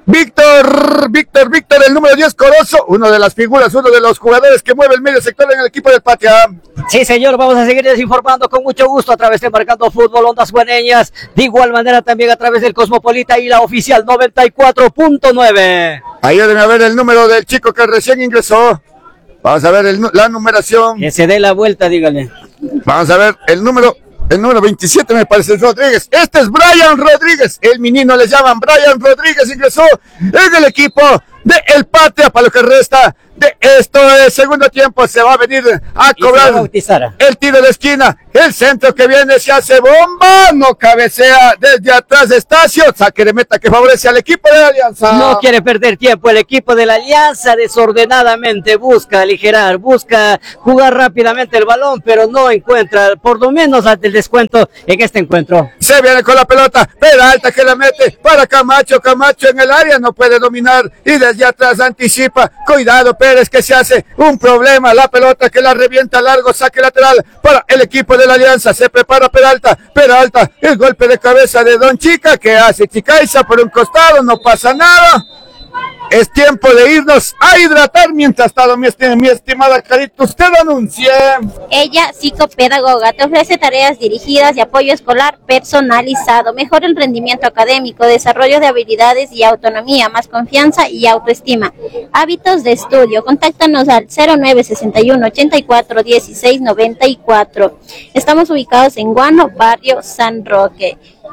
Víctor, el número 10, Corozo, uno de las figuras, uno de los jugadores que mueve el medio sector en el equipo del Patria. Sí, señor, vamos a seguir desinformando con mucho gusto a través de Marcando Fútbol, Ondas Guaneñas, de igual manera también a través del Cosmopolita y la oficial 94.9. Ayúdenme a ver el número del chico que recién ingresó. Vamos a ver la numeración. Que se dé la vuelta, dígale. Vamos a ver el número 27 me parece Rodríguez. Este es Brian Rodríguez. El menino le llaman Brian Rodríguez. Ingresó en el equipo de El Patria para lo que resta de esto. El segundo tiempo se va a venir a cobrar el tiro de esquina. El centro que viene se hace bomba. No cabecea desde atrás de Estacio. Saque de meta que favorece al equipo de la Alianza. No quiere perder tiempo el equipo de la Alianza. Desordenadamente busca aligerar, busca jugar rápidamente el balón, pero no encuentra por lo menos el descuento en este encuentro. Se viene con la pelota. Peralta que la mete para Camacho. Camacho en el área no puede dominar y desde atrás anticipa. Cuidado Pérez que se hace un problema. La pelota que la revienta largo. Saque lateral para el equipo de la Alianza. Se prepara Peralta, el golpe de cabeza de Don Chica, que hace Chicaiza por un costado, no pasa nada. Es tiempo de irnos a hidratar. Mientras tanto, mi estimada Carita, usted anuncie. Ella, psicopedagoga, te ofrece tareas dirigidas y apoyo escolar personalizado. Mejora el rendimiento académico, desarrollo de habilidades y autonomía, más confianza y autoestima. Hábitos de estudio. Contáctanos al 0961 84 16 94. Estamos ubicados en Guano, barrio San Roque.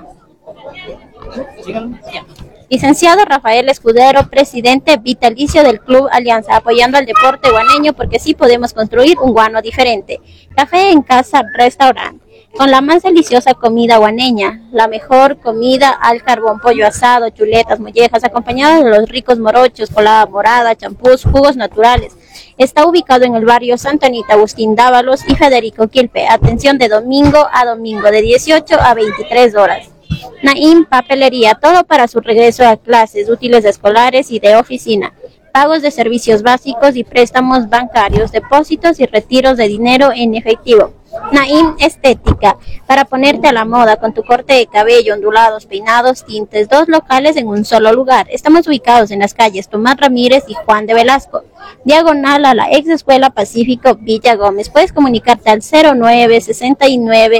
Licenciado Rafael Escudero, presidente vitalicio del Club Alianza, apoyando al deporte guaneño porque sí podemos construir un guano diferente. Café en casa, restaurante, con la más deliciosa comida guaneña, la mejor comida al carbón, pollo asado, chuletas, mollejas, acompañadas de los ricos morochos, colada morada, champús, jugos naturales. Está ubicado en el barrio Santa Anita, Agustín Dávalos y Federico Quilpe. Atención de domingo a domingo, de 18 a 23 horas. Naim Papelería, todo para su regreso a clases, útiles escolares y de oficina, pagos de servicios básicos y préstamos bancarios, depósitos y retiros de dinero en efectivo. Naim Estética, para ponerte a la moda con tu corte de cabello, ondulados, peinados, tintes, 2 locales en un solo lugar. Estamos ubicados en las calles Tomás Ramírez y Juan de Velasco, diagonal a la ex Escuela Pacífico Villa Gómez. Puedes comunicarte al 0969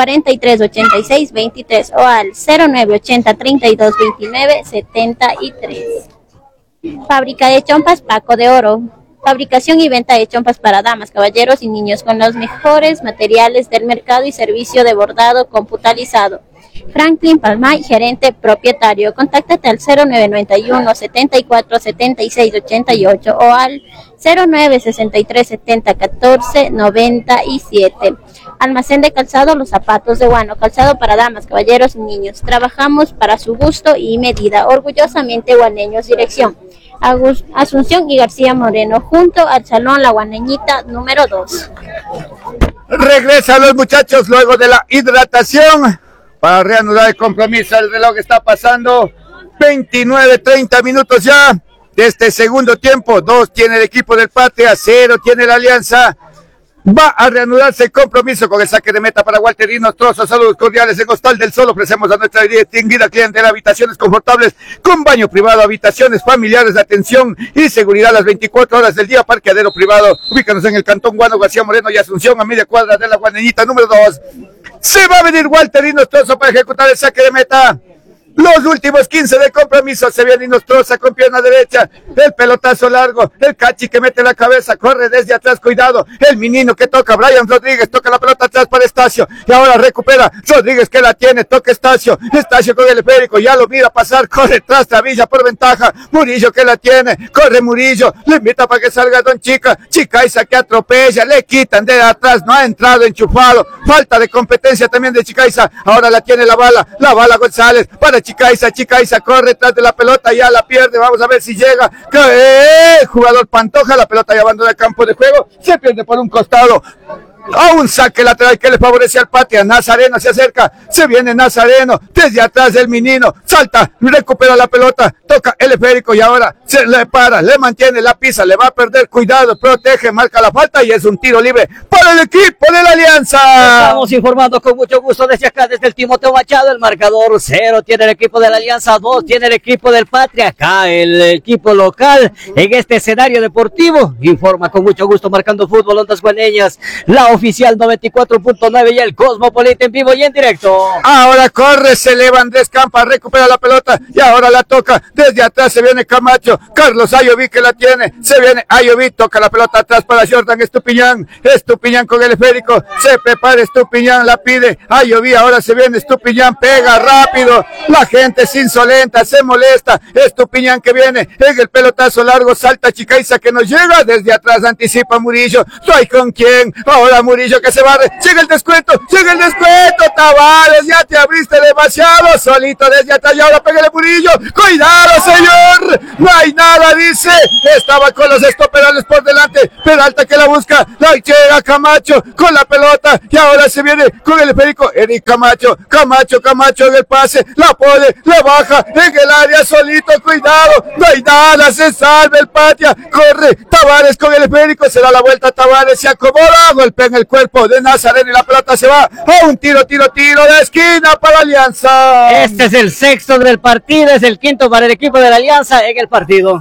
4386 23 o al 0980 32 29 73. Fábrica de chompas Paco de Oro. Fabricación y venta de chompas para damas, caballeros y niños con los mejores materiales del mercado y servicio de bordado computarizado. Franklin Palmay, gerente propietario. Contáctate al 0991 74 76 88 o al 0963 70 14 97. Almacén de calzado Los Zapatos de Guano, calzado para damas, caballeros y niños. Trabajamos para su gusto y medida. Orgullosamente guaneños. Dirección Asunción y García Moreno, junto al Salón La Guaneñita número 2. Regresan los muchachos luego de la hidratación para reanudar el compromiso. El reloj está pasando 29-30 minutos ya de este segundo tiempo. 2 tiene el equipo del Patria, 0 tiene la Alianza. Va a reanudarse el compromiso con el saque de meta para Walter Dinos Trozo. Saludos cordiales. En Hostal del Sol ofrecemos a nuestra distinguida clientela habitaciones confortables con baño privado, habitaciones familiares de atención y seguridad las 24 horas del día. Parqueadero privado. Ubícanos en el Cantón Guano, García Moreno y Asunción, a media cuadra de la Guaneñita número 2. Se va a venir Walter Dinos Trozo para ejecutar el saque de meta. Los últimos 15 de compromiso. Se viene Inostroza con pierna derecha. El pelotazo largo. El cachi que mete la cabeza. Corre desde atrás. Cuidado. El menino que toca. Brian Rodríguez. Toca la pelota atrás para Estacio. Y ahora recupera. Rodríguez que la tiene. Toca Estacio. Estacio con el esférico. Ya lo mira pasar. Corre tras Travilla por ventaja. Murillo que la tiene. Corre Murillo. Le invita para que salga Don Chica. Chicaiza que atropella. Le quitan de atrás. No ha entrado enchufado. Falta de competencia también de Chicaiza. Ahora la tiene la bala. La bala González. Para Chicaiza corre tras de la pelota, ya la pierde, vamos a ver si llega. Jugador Pantoja, la pelota ya abandona el campo de juego, se pierde por un costado. a un saque lateral que le favorece al Patria. Nazareno se acerca, se viene Nazareno, desde atrás del menino, salta, recupera la pelota, toca el esférico y ahora se le para, le mantiene la pisa, le va a perder, cuidado, protege, marca la falta y es un tiro libre para el equipo de la Alianza. Estamos informando con mucho gusto desde acá, desde el Timoteo Machado, el marcador 0 tiene el equipo de la Alianza, 2 tiene el equipo del Patria, acá el equipo local en este escenario deportivo, informa con mucho gusto Marcando Fútbol, Ondas Guaneñas, la oficial 94.9 y el Cosmopolita en vivo y en directo. Ahora corre, se eleva Andrés Campa, recupera la pelota y ahora la toca, desde atrás se viene Camacho, Carlos Ayoví que la tiene, se viene Ayoví, toca la pelota atrás para Jordan Estupiñán, Estupiñán con el esférico, se prepara Estupiñán, la pide Ayoví, ahora se viene Estupiñán, pega rápido, la gente es insolenta, se molesta, Estupiñán que viene, en el pelotazo largo, salta Chicaiza que nos llega, desde atrás anticipa Murillo, no hay con quién, ahora Murillo que se barre, llega el descuento, Tavares, ya te abriste demasiado, solito desde atrás y ahora pégale Murillo, cuidado señor, no hay nada, dice, estaba con los estoperales por delante, Peralta que la busca, la llega Camacho con la pelota y ahora se viene con el esférico, Eric Camacho en el pase, la pone, la baja en el área solito, cuidado, no hay nada, se salve el Patria, corre Tavares con el esférico, se da la vuelta Tavares, se acomoda, golpea en el cuerpo de Nazareno y la pelota se va a un tiro de esquina para Alianza. Este es el sexto del partido, es el quinto para el equipo de la Alianza en el partido.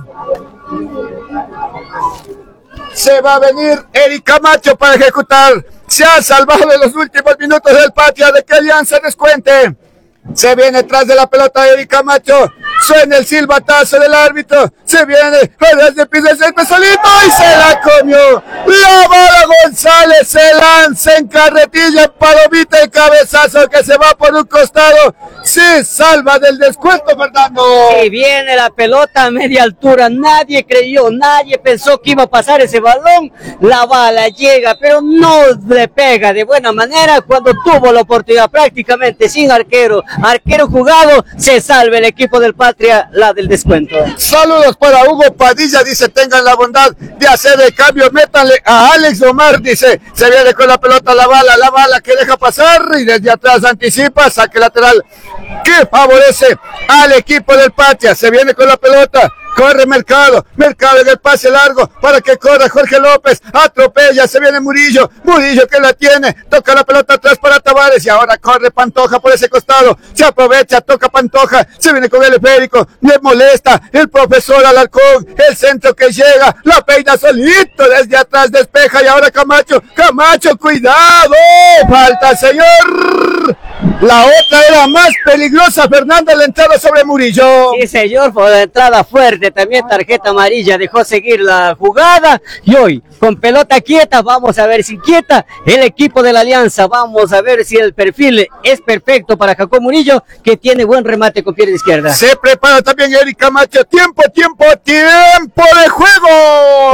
Se va a venir Eric Camacho para ejecutar. Se ha salvado en los últimos minutos del Patria de que Alianza descuente. Se viene tras de la pelota Eric Camacho. Suena el silbatazo del árbitro. Se viene desde el piso solito y se la comió. La bala González se lanza en carretilla, en palomita el cabezazo que se va por un costado. Se salva del descuento, Fernando. Y viene la pelota a media altura. Nadie creyó, nadie pensó que iba a pasar ese balón. La bala llega, pero no le pega de buena manera cuando tuvo la oportunidad prácticamente sin arquero. Arquero jugado, se salva el equipo del Patria, la del descuento. Saludos para Hugo Padilla, dice, tengan la bondad de hacer el cambio, métanle a Alex Omar, dice, se viene con la pelota la bala que deja pasar y desde atrás anticipa, saque lateral que favorece al equipo del Patria, se viene con la pelota. Corre Mercado en el pase largo para que corra Jorge López, atropella, se viene Murillo que la tiene, toca la pelota atrás para Tavares y ahora corre Pantoja por ese costado, se aprovecha, toca Pantoja, se viene con el esférico, le molesta el profesor Alarcón, el centro que llega, la peina solito desde atrás, despeja y ahora Camacho, cuidado, falta señor. La otra era más peligrosa, Fernanda, la entrada sobre Murillo. Sí, señor, por la entrada fuerte, también tarjeta amarilla, dejó seguir la jugada y hoy, con pelota quieta, vamos a ver si quieta el equipo de la Alianza, vamos a ver si el perfil es perfecto para Jacob Murillo, que tiene buen remate con pierna izquierda. Se prepara también Eric Camacho, tiempo de juego.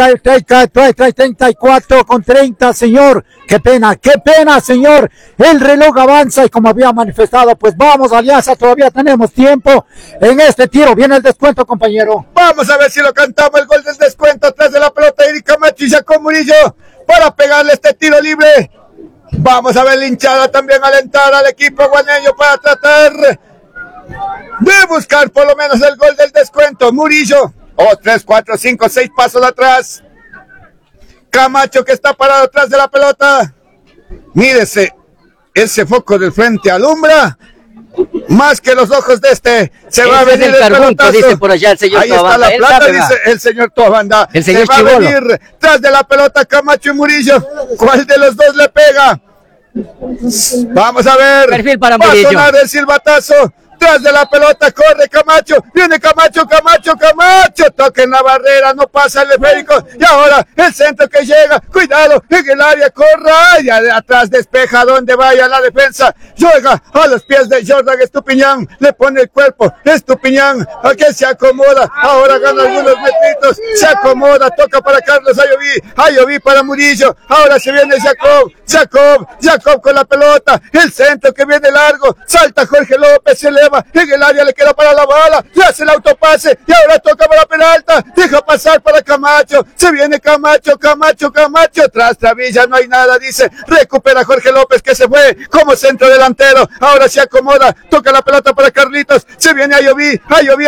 34 con 30, señor. Qué pena, señor. El reloj avanza y como había manifestado, pues vamos, Alianza, todavía tenemos tiempo en este tiro. Viene el descuento, compañero. Vamos a ver si lo cantamos, el gol del descuento atrás de la pelota Eric Camacho y Jacob Murillo para pegarle este tiro libre. Vamos a ver la hinchada también alentar al equipo guaneño para tratar de buscar por lo menos el gol del descuento. Murillo, 3, 4, 5, 6 pasos atrás. Camacho que está parado atrás de la pelota. Mírese, ese foco del frente alumbra más que los ojos de este. Se va a venir el pelotazo. Dice por allá el señor Ahí está la plata, dice el señor Tobanda. El señor se va a venir tras de la pelota Camacho y Murillo. ¿Cuál de los dos le pega? Vamos a ver. Perfil para Murillo. Va a sonar el silbatazo. Tras de la pelota corre Camacho, viene Camacho, toca en la barrera, no pasa el esférico, y ahora el centro que llega, cuidado, en el área, corra, y atrás despeja donde vaya la defensa, llega a los pies de Jordan Estupiñán, le pone el cuerpo, Estupiñán, que se acomoda, ahora gana algunos metritos, se acomoda, toca para Carlos Ayoví para Murillo, ahora se viene Jacob con la pelota, el centro que viene largo, salta Jorge López, se eleva eleva, en el área le queda para la bala, le hace el autopase, y ahora toca para Peralta, deja pasar para Camacho, se viene Camacho, tras Travilla no hay nada, dice, recupera Jorge López que se fue como centro delantero, ahora se acomoda, toca la pelota para Carlitos, se viene Ayoví,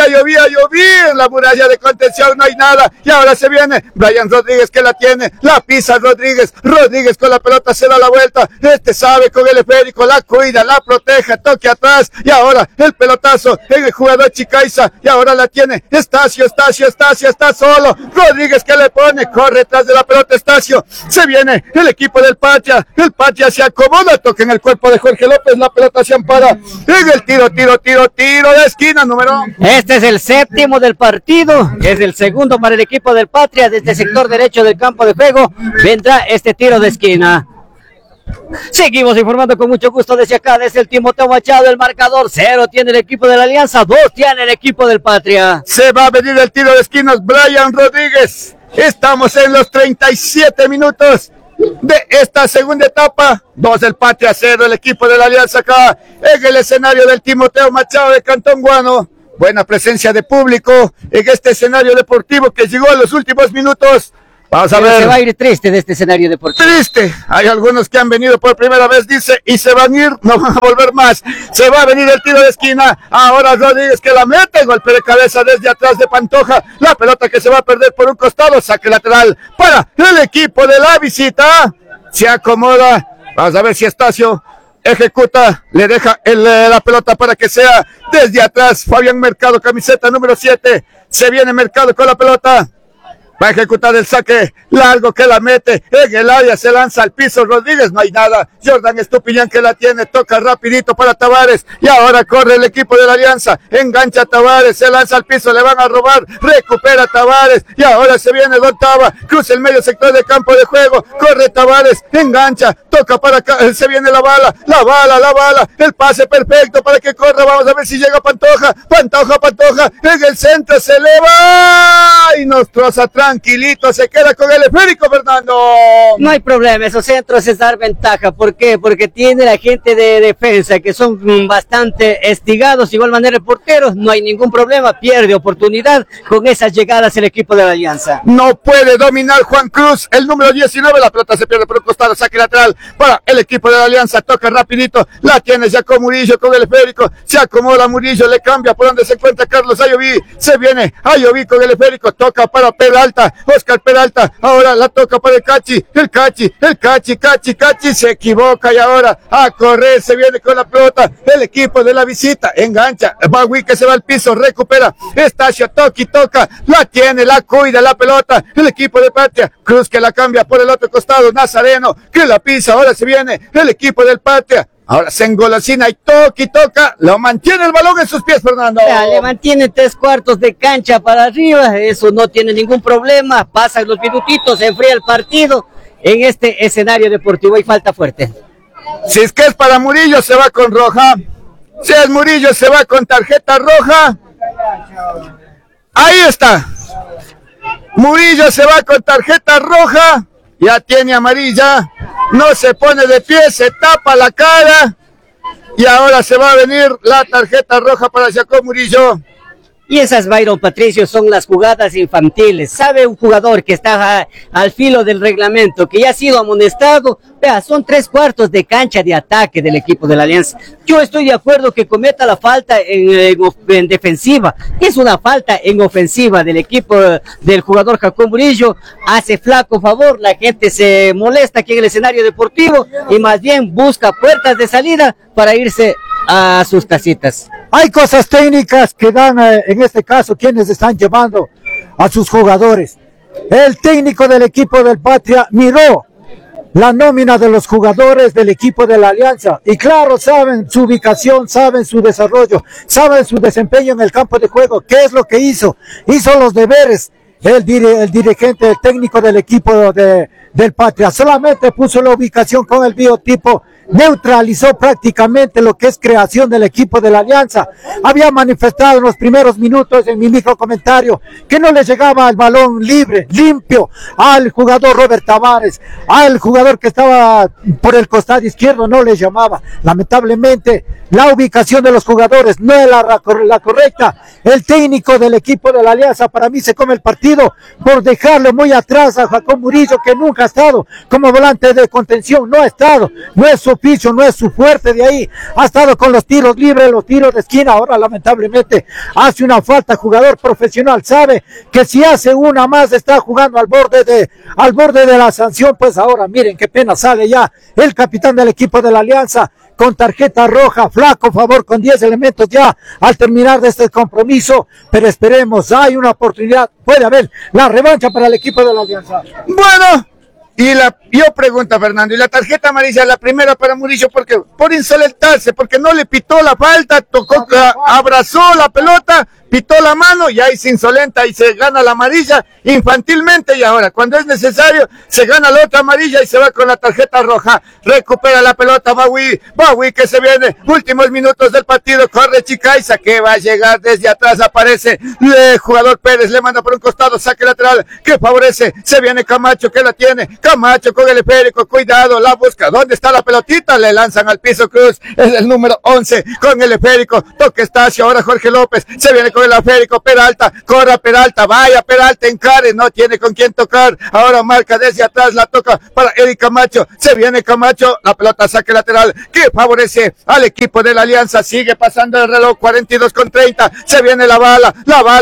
en la muralla de contención no hay nada, y ahora se viene Brian Rodríguez que la tiene, la pisa Rodríguez con la pelota se da la vuelta, sabe con el esférico, la cuida, la protege, toque atrás, y ahora el pelotazo en el jugador Chicaiza, y ahora la tiene Estacio, está solo, Rodríguez que le pone, corre tras de la pelota Estacio, se viene el equipo del Patria, el Patria se acomoda, toca en el cuerpo de Jorge López, la pelota se ampara, en el tiro de esquina número. Este es el séptimo del partido, es el segundo para el equipo del Patria, desde el sector derecho del campo de juego, vendrá este tiro de esquina. Seguimos informando con mucho gusto desde acá, desde el Timoteo Machado, el marcador 0 tiene el equipo de la Alianza, 2 tiene el equipo del Patria. Se va a venir el tiro de esquinas, Brian Rodríguez, estamos en los 37 minutos de esta segunda etapa, 2 del Patria, 0 el equipo de la Alianza acá, en el escenario del Timoteo Machado de Cantón Guano, buena presencia de público en este escenario deportivo que llegó a los últimos minutos. Vamos a ver. Se va a ir triste de este escenario deportivo. Triste. Hay algunos que han venido por primera vez, dice, y se van a ir, no van a volver más. Se va a venir el tiro de esquina. Ahora Rodríguez que la mete, golpe de cabeza desde atrás de Pantoja. La pelota que se va a perder por un costado, saque lateral para el equipo de la visita. Se acomoda. Vamos a ver si Estacio ejecuta, le deja la pelota para que sea desde atrás. Fabián Mercado, camiseta número 7. Se viene Mercado con la pelota. Va a ejecutar el saque largo que la mete en el área, se lanza al piso Rodríguez, no hay nada. Jordan Estupiñán que la tiene, toca rapidito para Tavares y ahora corre el equipo de la Alianza, engancha a Tavares, se lanza al piso, le van a robar, recupera Tavares y ahora se viene Don Tava, cruza el medio sector de campo de juego, corre Tavares, engancha, toca para acá, se viene la bala, el pase perfecto para que corra, vamos a ver si llega Pantoja, en el centro se eleva y nos troza tranquilito, se queda con el esférico, Fernando. No hay problema, esos centros es dar ventaja. ¿Por qué? Porque tiene la gente de defensa que son bastante estigados, de igual manera el portero, no hay ningún problema, pierde oportunidad con esas llegadas el equipo de la Alianza. No puede dominar Juan Cruz, el número 19, la pelota se pierde por un costado, saque lateral para el equipo de la Alianza, toca rapidito, la tiene Jacob Murillo con el esférico, se acomoda Murillo, le cambia por donde se encuentra Carlos Ayoví, se viene Ayoví con el esférico, toca para Peralta, Oscar Peralta, ahora la toca para el Cachi, se equivoca y ahora a correr, se viene con la pelota, el equipo de la visita, engancha, Bagui que se va al piso, recupera, Estacio, toca, la tiene, la cuida la pelota, el equipo de Patria, Cruz que la cambia por el otro costado, Nazareno que la pisa, ahora se viene el equipo del Patria, ahora se engolosina y toca, lo mantiene el balón en sus pies, Fernando. Le mantiene 3/4 de cancha para arriba, eso no tiene ningún problema, pasan los minutitos, se enfría el partido en este escenario deportivo y falta fuerte. Si es que es para Murillo, se va con roja. Si es Murillo, se va con tarjeta roja. Ahí está. Murillo se va con tarjeta roja. Ya tiene amarilla. No se pone de pie, se tapa la cara. Y ahora se va a venir la tarjeta roja para Jacob Murillo. Y esas, Byron Patricio, son las jugadas infantiles. ¿Sabe un jugador que está al filo del reglamento, que ya ha sido amonestado? Vea, son 3/4 de cancha de ataque del equipo de la Alianza. Yo estoy de acuerdo que cometa la falta en defensiva. Es una falta en ofensiva del equipo del jugador Jacob Murillo. Hace flaco favor, la gente se molesta aquí en el escenario deportivo y más bien busca puertas de salida para irse a sus casitas. Hay cosas técnicas que dan, en este caso, quienes están llevando a sus jugadores. El técnico del equipo del Patria miró la nómina de los jugadores del equipo de la Alianza y claro, saben su ubicación, saben su desarrollo, saben su desempeño en el campo de juego. ¿Qué es lo que hizo? Hizo los deberes. El dirigente, el técnico del equipo del Patria, solamente puso la ubicación con el biotipo neutralizó prácticamente lo que es creación del equipo de la Alianza. Había manifestado en los primeros minutos en mi micro comentario que no le llegaba el balón libre, limpio, al jugador Robert Tavares, al jugador que estaba por el costado izquierdo, no le llamaba. Lamentablemente, la ubicación de los jugadores no es la correcta. El técnico del equipo de la Alianza para mí se come el partido por dejarlo muy atrás a Jacob Murillo, que nunca ha estado como volante de contención, no ha estado, no es su oficio, no es su fuerte de ahí, ha estado con los tiros libres, los tiros de esquina. Ahora lamentablemente hace una falta, jugador profesional, sabe que si hace una más está jugando al borde de la sanción. Pues ahora miren qué pena, sale ya el capitán del equipo de la Alianza con tarjeta roja, flaco favor, con 10 elementos ya al terminar de este compromiso, pero esperemos, hay una oportunidad, puede haber la revancha para el equipo de la Alianza. Bueno, yo pregunto, Fernando, y la tarjeta amarilla, la primera para Murillo, porque por insolentarse, porque no le pitó la falta, abrazó la pelota, pitó la mano y ahí se insolenta y se gana la amarilla infantilmente, y ahora cuando es necesario se gana la otra amarilla y se va con la tarjeta roja. Recupera la pelota Bawi que se viene, últimos minutos del partido, corre Chicaiza que va a llegar desde atrás, aparece el jugador Pérez, le manda por un costado, saque lateral que favorece, se viene Camacho que la tiene, Camacho con el esférico, cuidado, la busca, ¿dónde está la pelotita? Le lanzan al piso Cruz, es el número 11 con el esférico, toque Estacio, ahora Jorge López, se viene con el esférico, Peralta, corra Peralta, vaya Peralta, encare, no tiene con quién tocar, ahora marca desde atrás, la toca para Eric Camacho, se viene Camacho, la pelota saque lateral, que favorece al equipo de la Alianza, sigue pasando el reloj, 42:30, se viene la bala,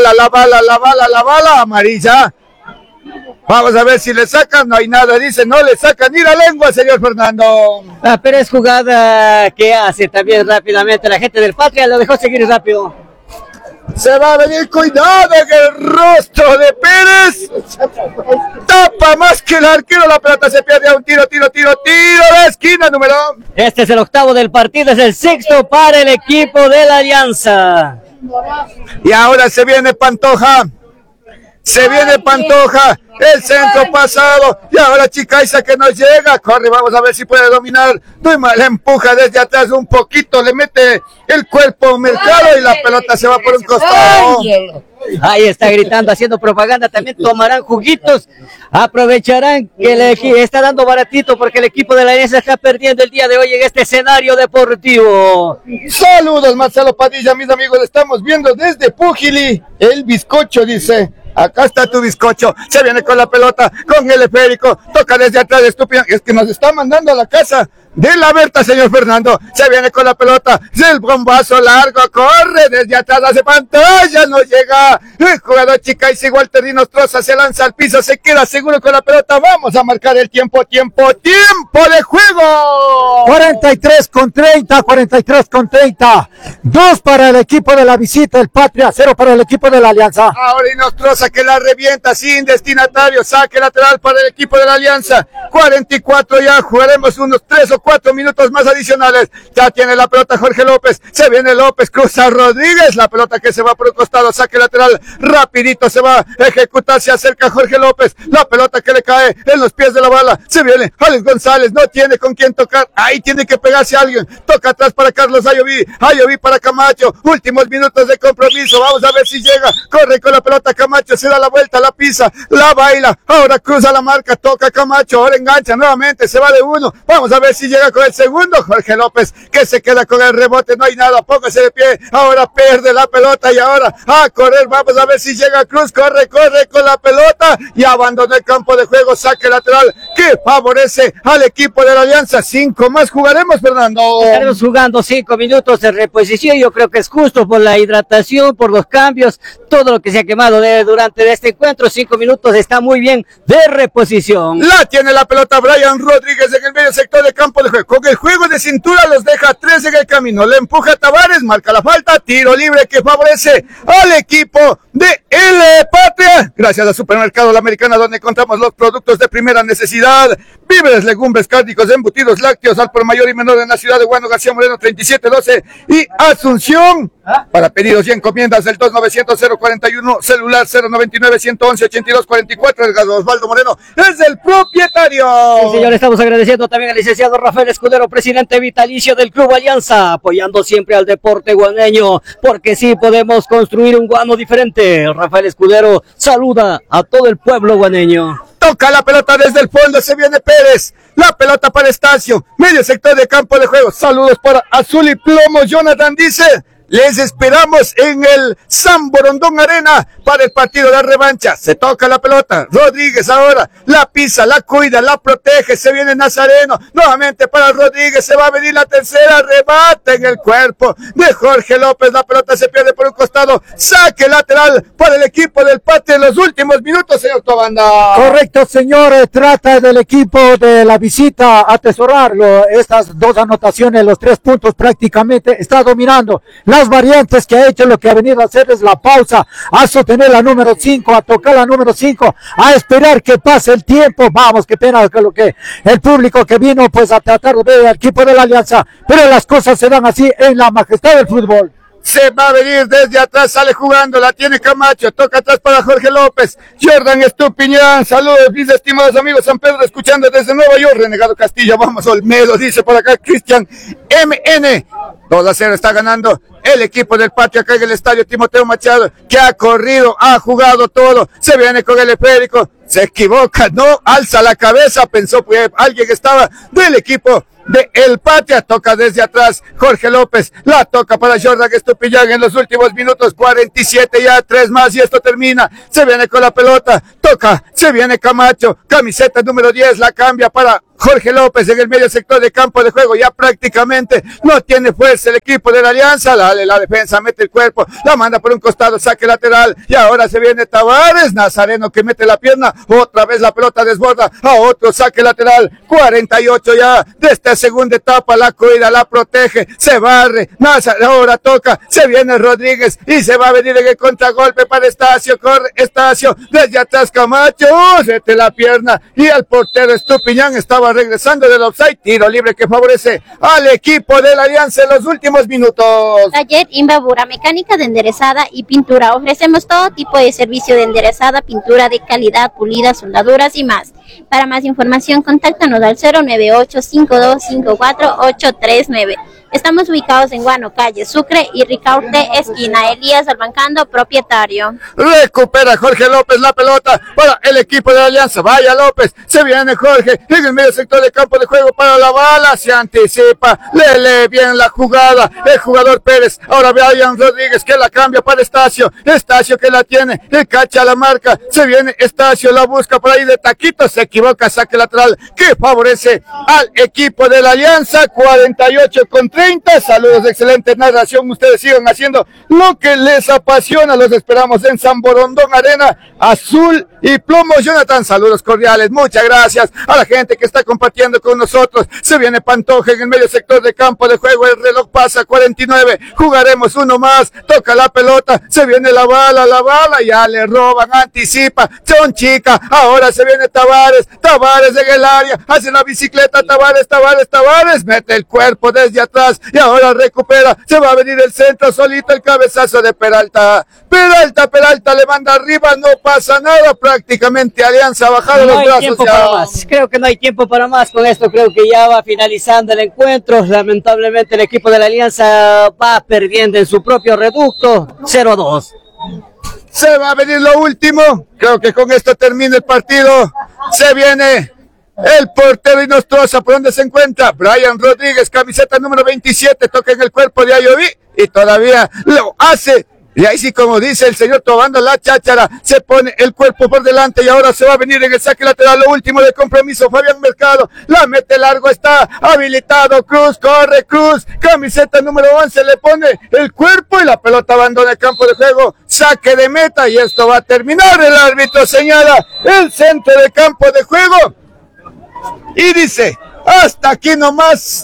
amarilla. Vamos a ver si le sacan, no hay nada, dice, no le sacan ni la lengua, señor Fernando. Pero es jugada que hace también rápidamente la gente del Patria, lo dejó seguir rápido. Se va a venir, cuidado en el rostro de Pérez. Tapa más que el arquero, la pelota se pierde a un tiro de esquina, número. Este es el octavo del partido, es el sexto para el equipo de la Alianza. Y ahora se viene Pantoja. El centro pasado, y ahora Chicaiza que no llega, corre, vamos a ver si puede dominar, le empuja desde atrás un poquito, le mete el cuerpo Mercado y la pelota se va por un costado. Ahí está gritando, haciendo propaganda, también tomarán juguitos, aprovecharán que le está dando baratito porque el equipo de la Alianza está perdiendo el día de hoy en este escenario deportivo. Saludos Marcelo Padilla, mis amigos, estamos viendo desde Pujili, el bizcocho dice. Acá está tu bizcocho, se viene con la pelota, con el esférico, toca desde atrás, estúpido, es que nos está mandando a la casa de la Berta, señor Fernando, se viene con la pelota, el bombazo largo, corre desde atrás, hace pantalla, no llega, el jugador Chicaiza igual Terrinostroza, se lanza al piso, se queda seguro con la pelota, vamos a marcar el tiempo de juego. 43:30, 2 para el equipo de la visita, el Patria, 0 para el equipo de la Alianza. Ahora Nostroza que la revienta sin destinatario, saque lateral para el equipo de la Alianza, 44 ya, jugaremos unos 3 o 4 minutos más adicionales, ya tiene la pelota Jorge López, se viene López, cruza Rodríguez, la pelota que se va por un costado, saque lateral, rapidito se va a ejecutar, se acerca Jorge López, la pelota que le cae en los pies de la bala, se viene Alex González, no tiene con quién tocar, ahí tiene que pegarse a alguien, toca atrás para Carlos Ayoví para Camacho, últimos minutos de compromiso, vamos a ver si llega, corre con la pelota Camacho, se da la vuelta, la pisa, la baila, ahora cruza la marca, toca Camacho, ahora engancha nuevamente, se va de uno, vamos a ver si llega con el segundo, Jorge López, que se queda con el rebote, no hay nada, póngase de pie, ahora pierde la pelota y ahora a correr, vamos a ver si llega Cruz, corre con la pelota y abandonó el campo de juego, saque lateral que favorece al equipo de la Alianza. 5 más jugaremos, Fernando. Estaremos jugando 5 minutos de reposición, yo creo que es justo por la hidratación, por los cambios, todo lo que se ha quemado durante este encuentro, 5 minutos está muy bien de reposición. La tiene la pelota Brian Rodríguez en el medio sector de campo de juego, con el juego de cintura los deja 3 en el camino, le empuja a Tavares, marca la falta, tiro libre que favorece al equipo de El Patria, gracias al Supermercado La Americana, donde encontramos los productos de primera necesidad, víveres, legumbres, cárnicos, embutidos, lácteos, al por mayor y menor en la ciudad de Guano García Moreno 3712 y Asunción. Para pedidos y encomiendas el 2900-041, celular 099-111-8244. El Osvaldo Moreno es el propietario. Sí, señor, estamos agradeciendo también al licenciado Rafael Escudero, presidente vitalicio del Club Alianza, apoyando siempre al deporte guaneño, porque sí podemos construir un guano diferente. Rafael Escudero saluda a todo el pueblo guaneño. Toca la pelota desde el fondo, se viene Pérez. La pelota para Estacio, medio sector de campo de juego. Saludos para Azul y Plomo. Jonathan dice: les esperamos en el San Borondón Arena para el partido de revancha. Se toca la pelota. Rodríguez ahora la pisa, la cuida, la protege. Se viene Nazareno. Nuevamente para Rodríguez. Se va a venir la tercera. Rebate en el cuerpo de Jorge López. La pelota se pierde por un costado. Saque lateral para el equipo del Pate en los últimos minutos, señor Tobanda. Correcto, señores. Trata del equipo de la visita atesorarlo. Estas dos anotaciones, los 3 puntos prácticamente. Está dominando las variantes que ha hecho. Lo que ha venido a hacer es la pausa, a sostener la número 5, a tocar la número 5, a esperar que pase el tiempo. Vamos, qué pena que lo que el público que vino pues a tratar de ver al equipo de la Alianza, pero las cosas se dan así en la majestad del fútbol. Se va a venir desde atrás, sale jugando, la tiene Camacho, toca atrás para Jorge López. Jordan Estupiñán, saludos mis estimados amigos San Pedro, escuchando desde Nueva York. Renegado Castillo, vamos Olmedo, dice por acá Cristian MN. 2-0 está ganando el equipo del Patria acá en el estadio Timoteo Machado, que ha corrido, ha jugado todo. Se viene con el esférico, se equivoca, no alza la cabeza, pensó que alguien estaba del equipo de el Patria. Toca desde atrás Jorge López, la toca para Jordan Estupiñán en los últimos minutos, 47 ya, 3 más y esto termina. Se viene con la pelota, toca, se viene Camacho, camiseta número 10, la cambia para Jorge López en el medio sector de campo de juego. Ya prácticamente no tiene fuerza el equipo de la Alianza. Dale la defensa, mete el cuerpo, la manda por un costado, saque lateral. Y ahora se viene Tavares, Nazareno que mete la pierna. Otra vez la pelota desborda a otro saque lateral. 48 ya de esta segunda etapa. La cuida, la protege, se barre. Nazareno ahora toca, se viene Rodríguez y se va a venir en el contragolpe para Estacio. Corre Estacio, desde atrás Camacho, mete la pierna y el portero Estupiñán estaba regresando del offside. Tiro libre que favorece al equipo de la Alianza en los últimos minutos. Taller Imbabura, mecánica de enderezada y pintura. Ofrecemos todo tipo de servicio de enderezada, pintura de calidad, pulidas, soldaduras y más. Para más información, contáctanos al 098-5254-839. Estamos ubicados en Guano, calle Sucre y Ricaurte, esquina. Elías Albancando, propietario. Recupera Jorge López la pelota para el equipo de la Alianza. Vaya López, se viene Jorge en el medio sector de campo de juego para la bala. Se anticipa, lee bien la jugada el jugador Pérez. Ahora Brian Rodríguez que la cambia para Estacio. Estacio que la tiene, el cacha la marca. Se viene Estacio, la busca por ahí de taquito. Se equivoca, saque lateral que favorece al equipo de la Alianza. 48-30. Saludos, excelente narración. Ustedes sigan haciendo lo que les apasiona. Los esperamos en San Borondón Arena. Azul y Plomo. Jonathan, saludos cordiales. Muchas gracias a la gente que está compartiendo con nosotros. Se viene Pantoja en el medio sector de campo de juego. El reloj pasa 49. Jugaremos uno más. Toca la pelota. Se viene la bala. Ya le roban. Anticipa. Son chica. Ahora se viene Tavares. Tavares en el área. Hace la bicicleta. Tavares. Mete el cuerpo desde atrás. Y ahora recupera. Se va a venir el centro solito. El cabezazo de Peralta. Peralta le manda arriba. No pasa nada. Prácticamente Alianza ha bajado los brazos. Creo que no hay tiempo para más con esto. Creo que ya va finalizando el encuentro. Lamentablemente el equipo de la Alianza va perdiendo en su propio reducto. 0-2. Se va a venir lo último. Creo que con esto termina el partido. Se viene el portero Inostroza. ¿Por dónde se encuentra? Brian Rodríguez, camiseta número 27. Toca en el cuerpo de Ayoví y todavía lo hace. Y ahí sí, como dice el señor Tobando, la cháchara, se pone el cuerpo por delante y ahora se va a venir en el saque lateral. Lo último de compromiso, Fabián Mercado, la mete largo, está habilitado, Cruz, corre Cruz, camiseta número 11, le pone el cuerpo y la pelota abandona el campo de juego, saque de meta y esto va a terminar. El árbitro señala el centro de campo de juego y dice, hasta aquí nomás.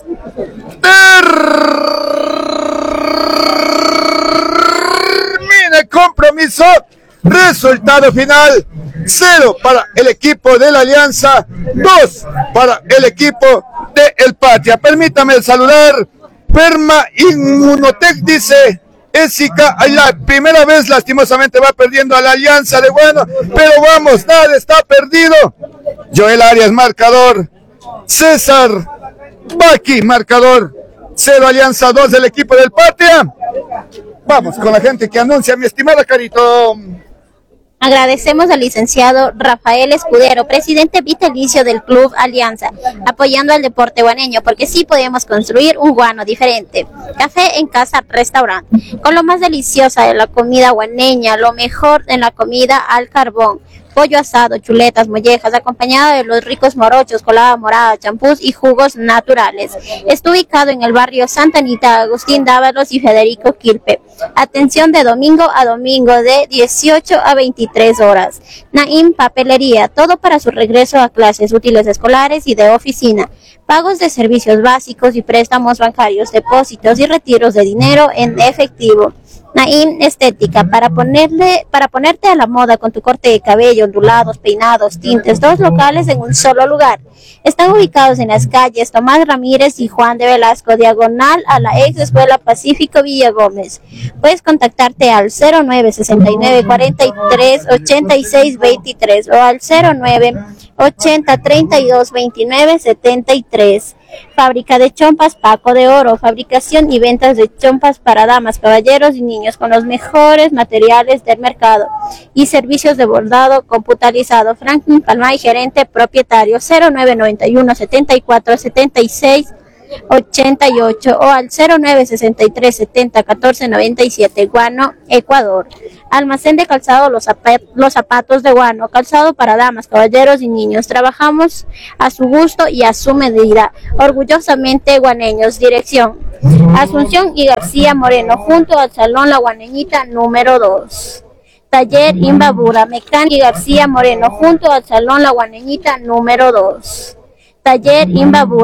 El compromiso, resultado final 0 para el equipo de la Alianza, 2 para el equipo de el Patria. Permítame saludar, Perma Inmunotec dice, Ésica, la primera vez lastimosamente va perdiendo a la Alianza de Guano, pero vamos, nada está perdido. Joel Arias, marcador. César Baki, marcador. 0 Alianza, 2 del equipo del Patria. Vamos con la gente que anuncia, mi estimada Carito. Agradecemos al licenciado Rafael Escudero, presidente vitalicio del Club Alianza, apoyando al deporte guaneño, porque sí podemos construir un guano diferente. Café en Casa Restaurante, con lo más deliciosa de la comida guaneña, lo mejor en la comida al carbón. Pollo asado, chuletas, mollejas, acompañado de los ricos morochos, colada morada, champús y jugos naturales. Está ubicado en el barrio Santa Anita, Agustín Dávalos y Federico Quilpe. Atención de domingo a domingo de 18 a 23 horas. Naim Papelería, todo para su regreso a clases, útiles escolares y de oficina. Pagos de servicios básicos y préstamos bancarios, depósitos y retiros de dinero en efectivo. Naim Estética, para ponerte a la moda con tu corte de cabello, ondulados, peinados, tintes, 2 locales en un solo lugar. Están ubicados en las calles Tomás Ramírez y Juan de Velasco, diagonal a la ex Escuela Pacífico Villa Gómez. Puedes contactarte al 0969 43 86 23 o al 09 80 32 29 73. Fábrica de chompas Paco de Oro, fabricación y ventas de chompas para damas, caballeros y niños con los mejores materiales del mercado y servicios de bordado computarizado. Franklin Palmay, gerente propietario, 0991 74 76 88 o al 0963 70 14 97. Guano, Ecuador. Almacén de calzado Los Zapatos de Guano, calzado para damas, caballeros y niños. Trabajamos a su gusto y a su medida. Orgullosamente guaneños. Dirección Asunción y García Moreno, junto al Salón La Guaneñita número 2. Taller Imbabura, Mecánica y García Moreno, junto al Salón La Guaneñita número 2. Taller Imbabura.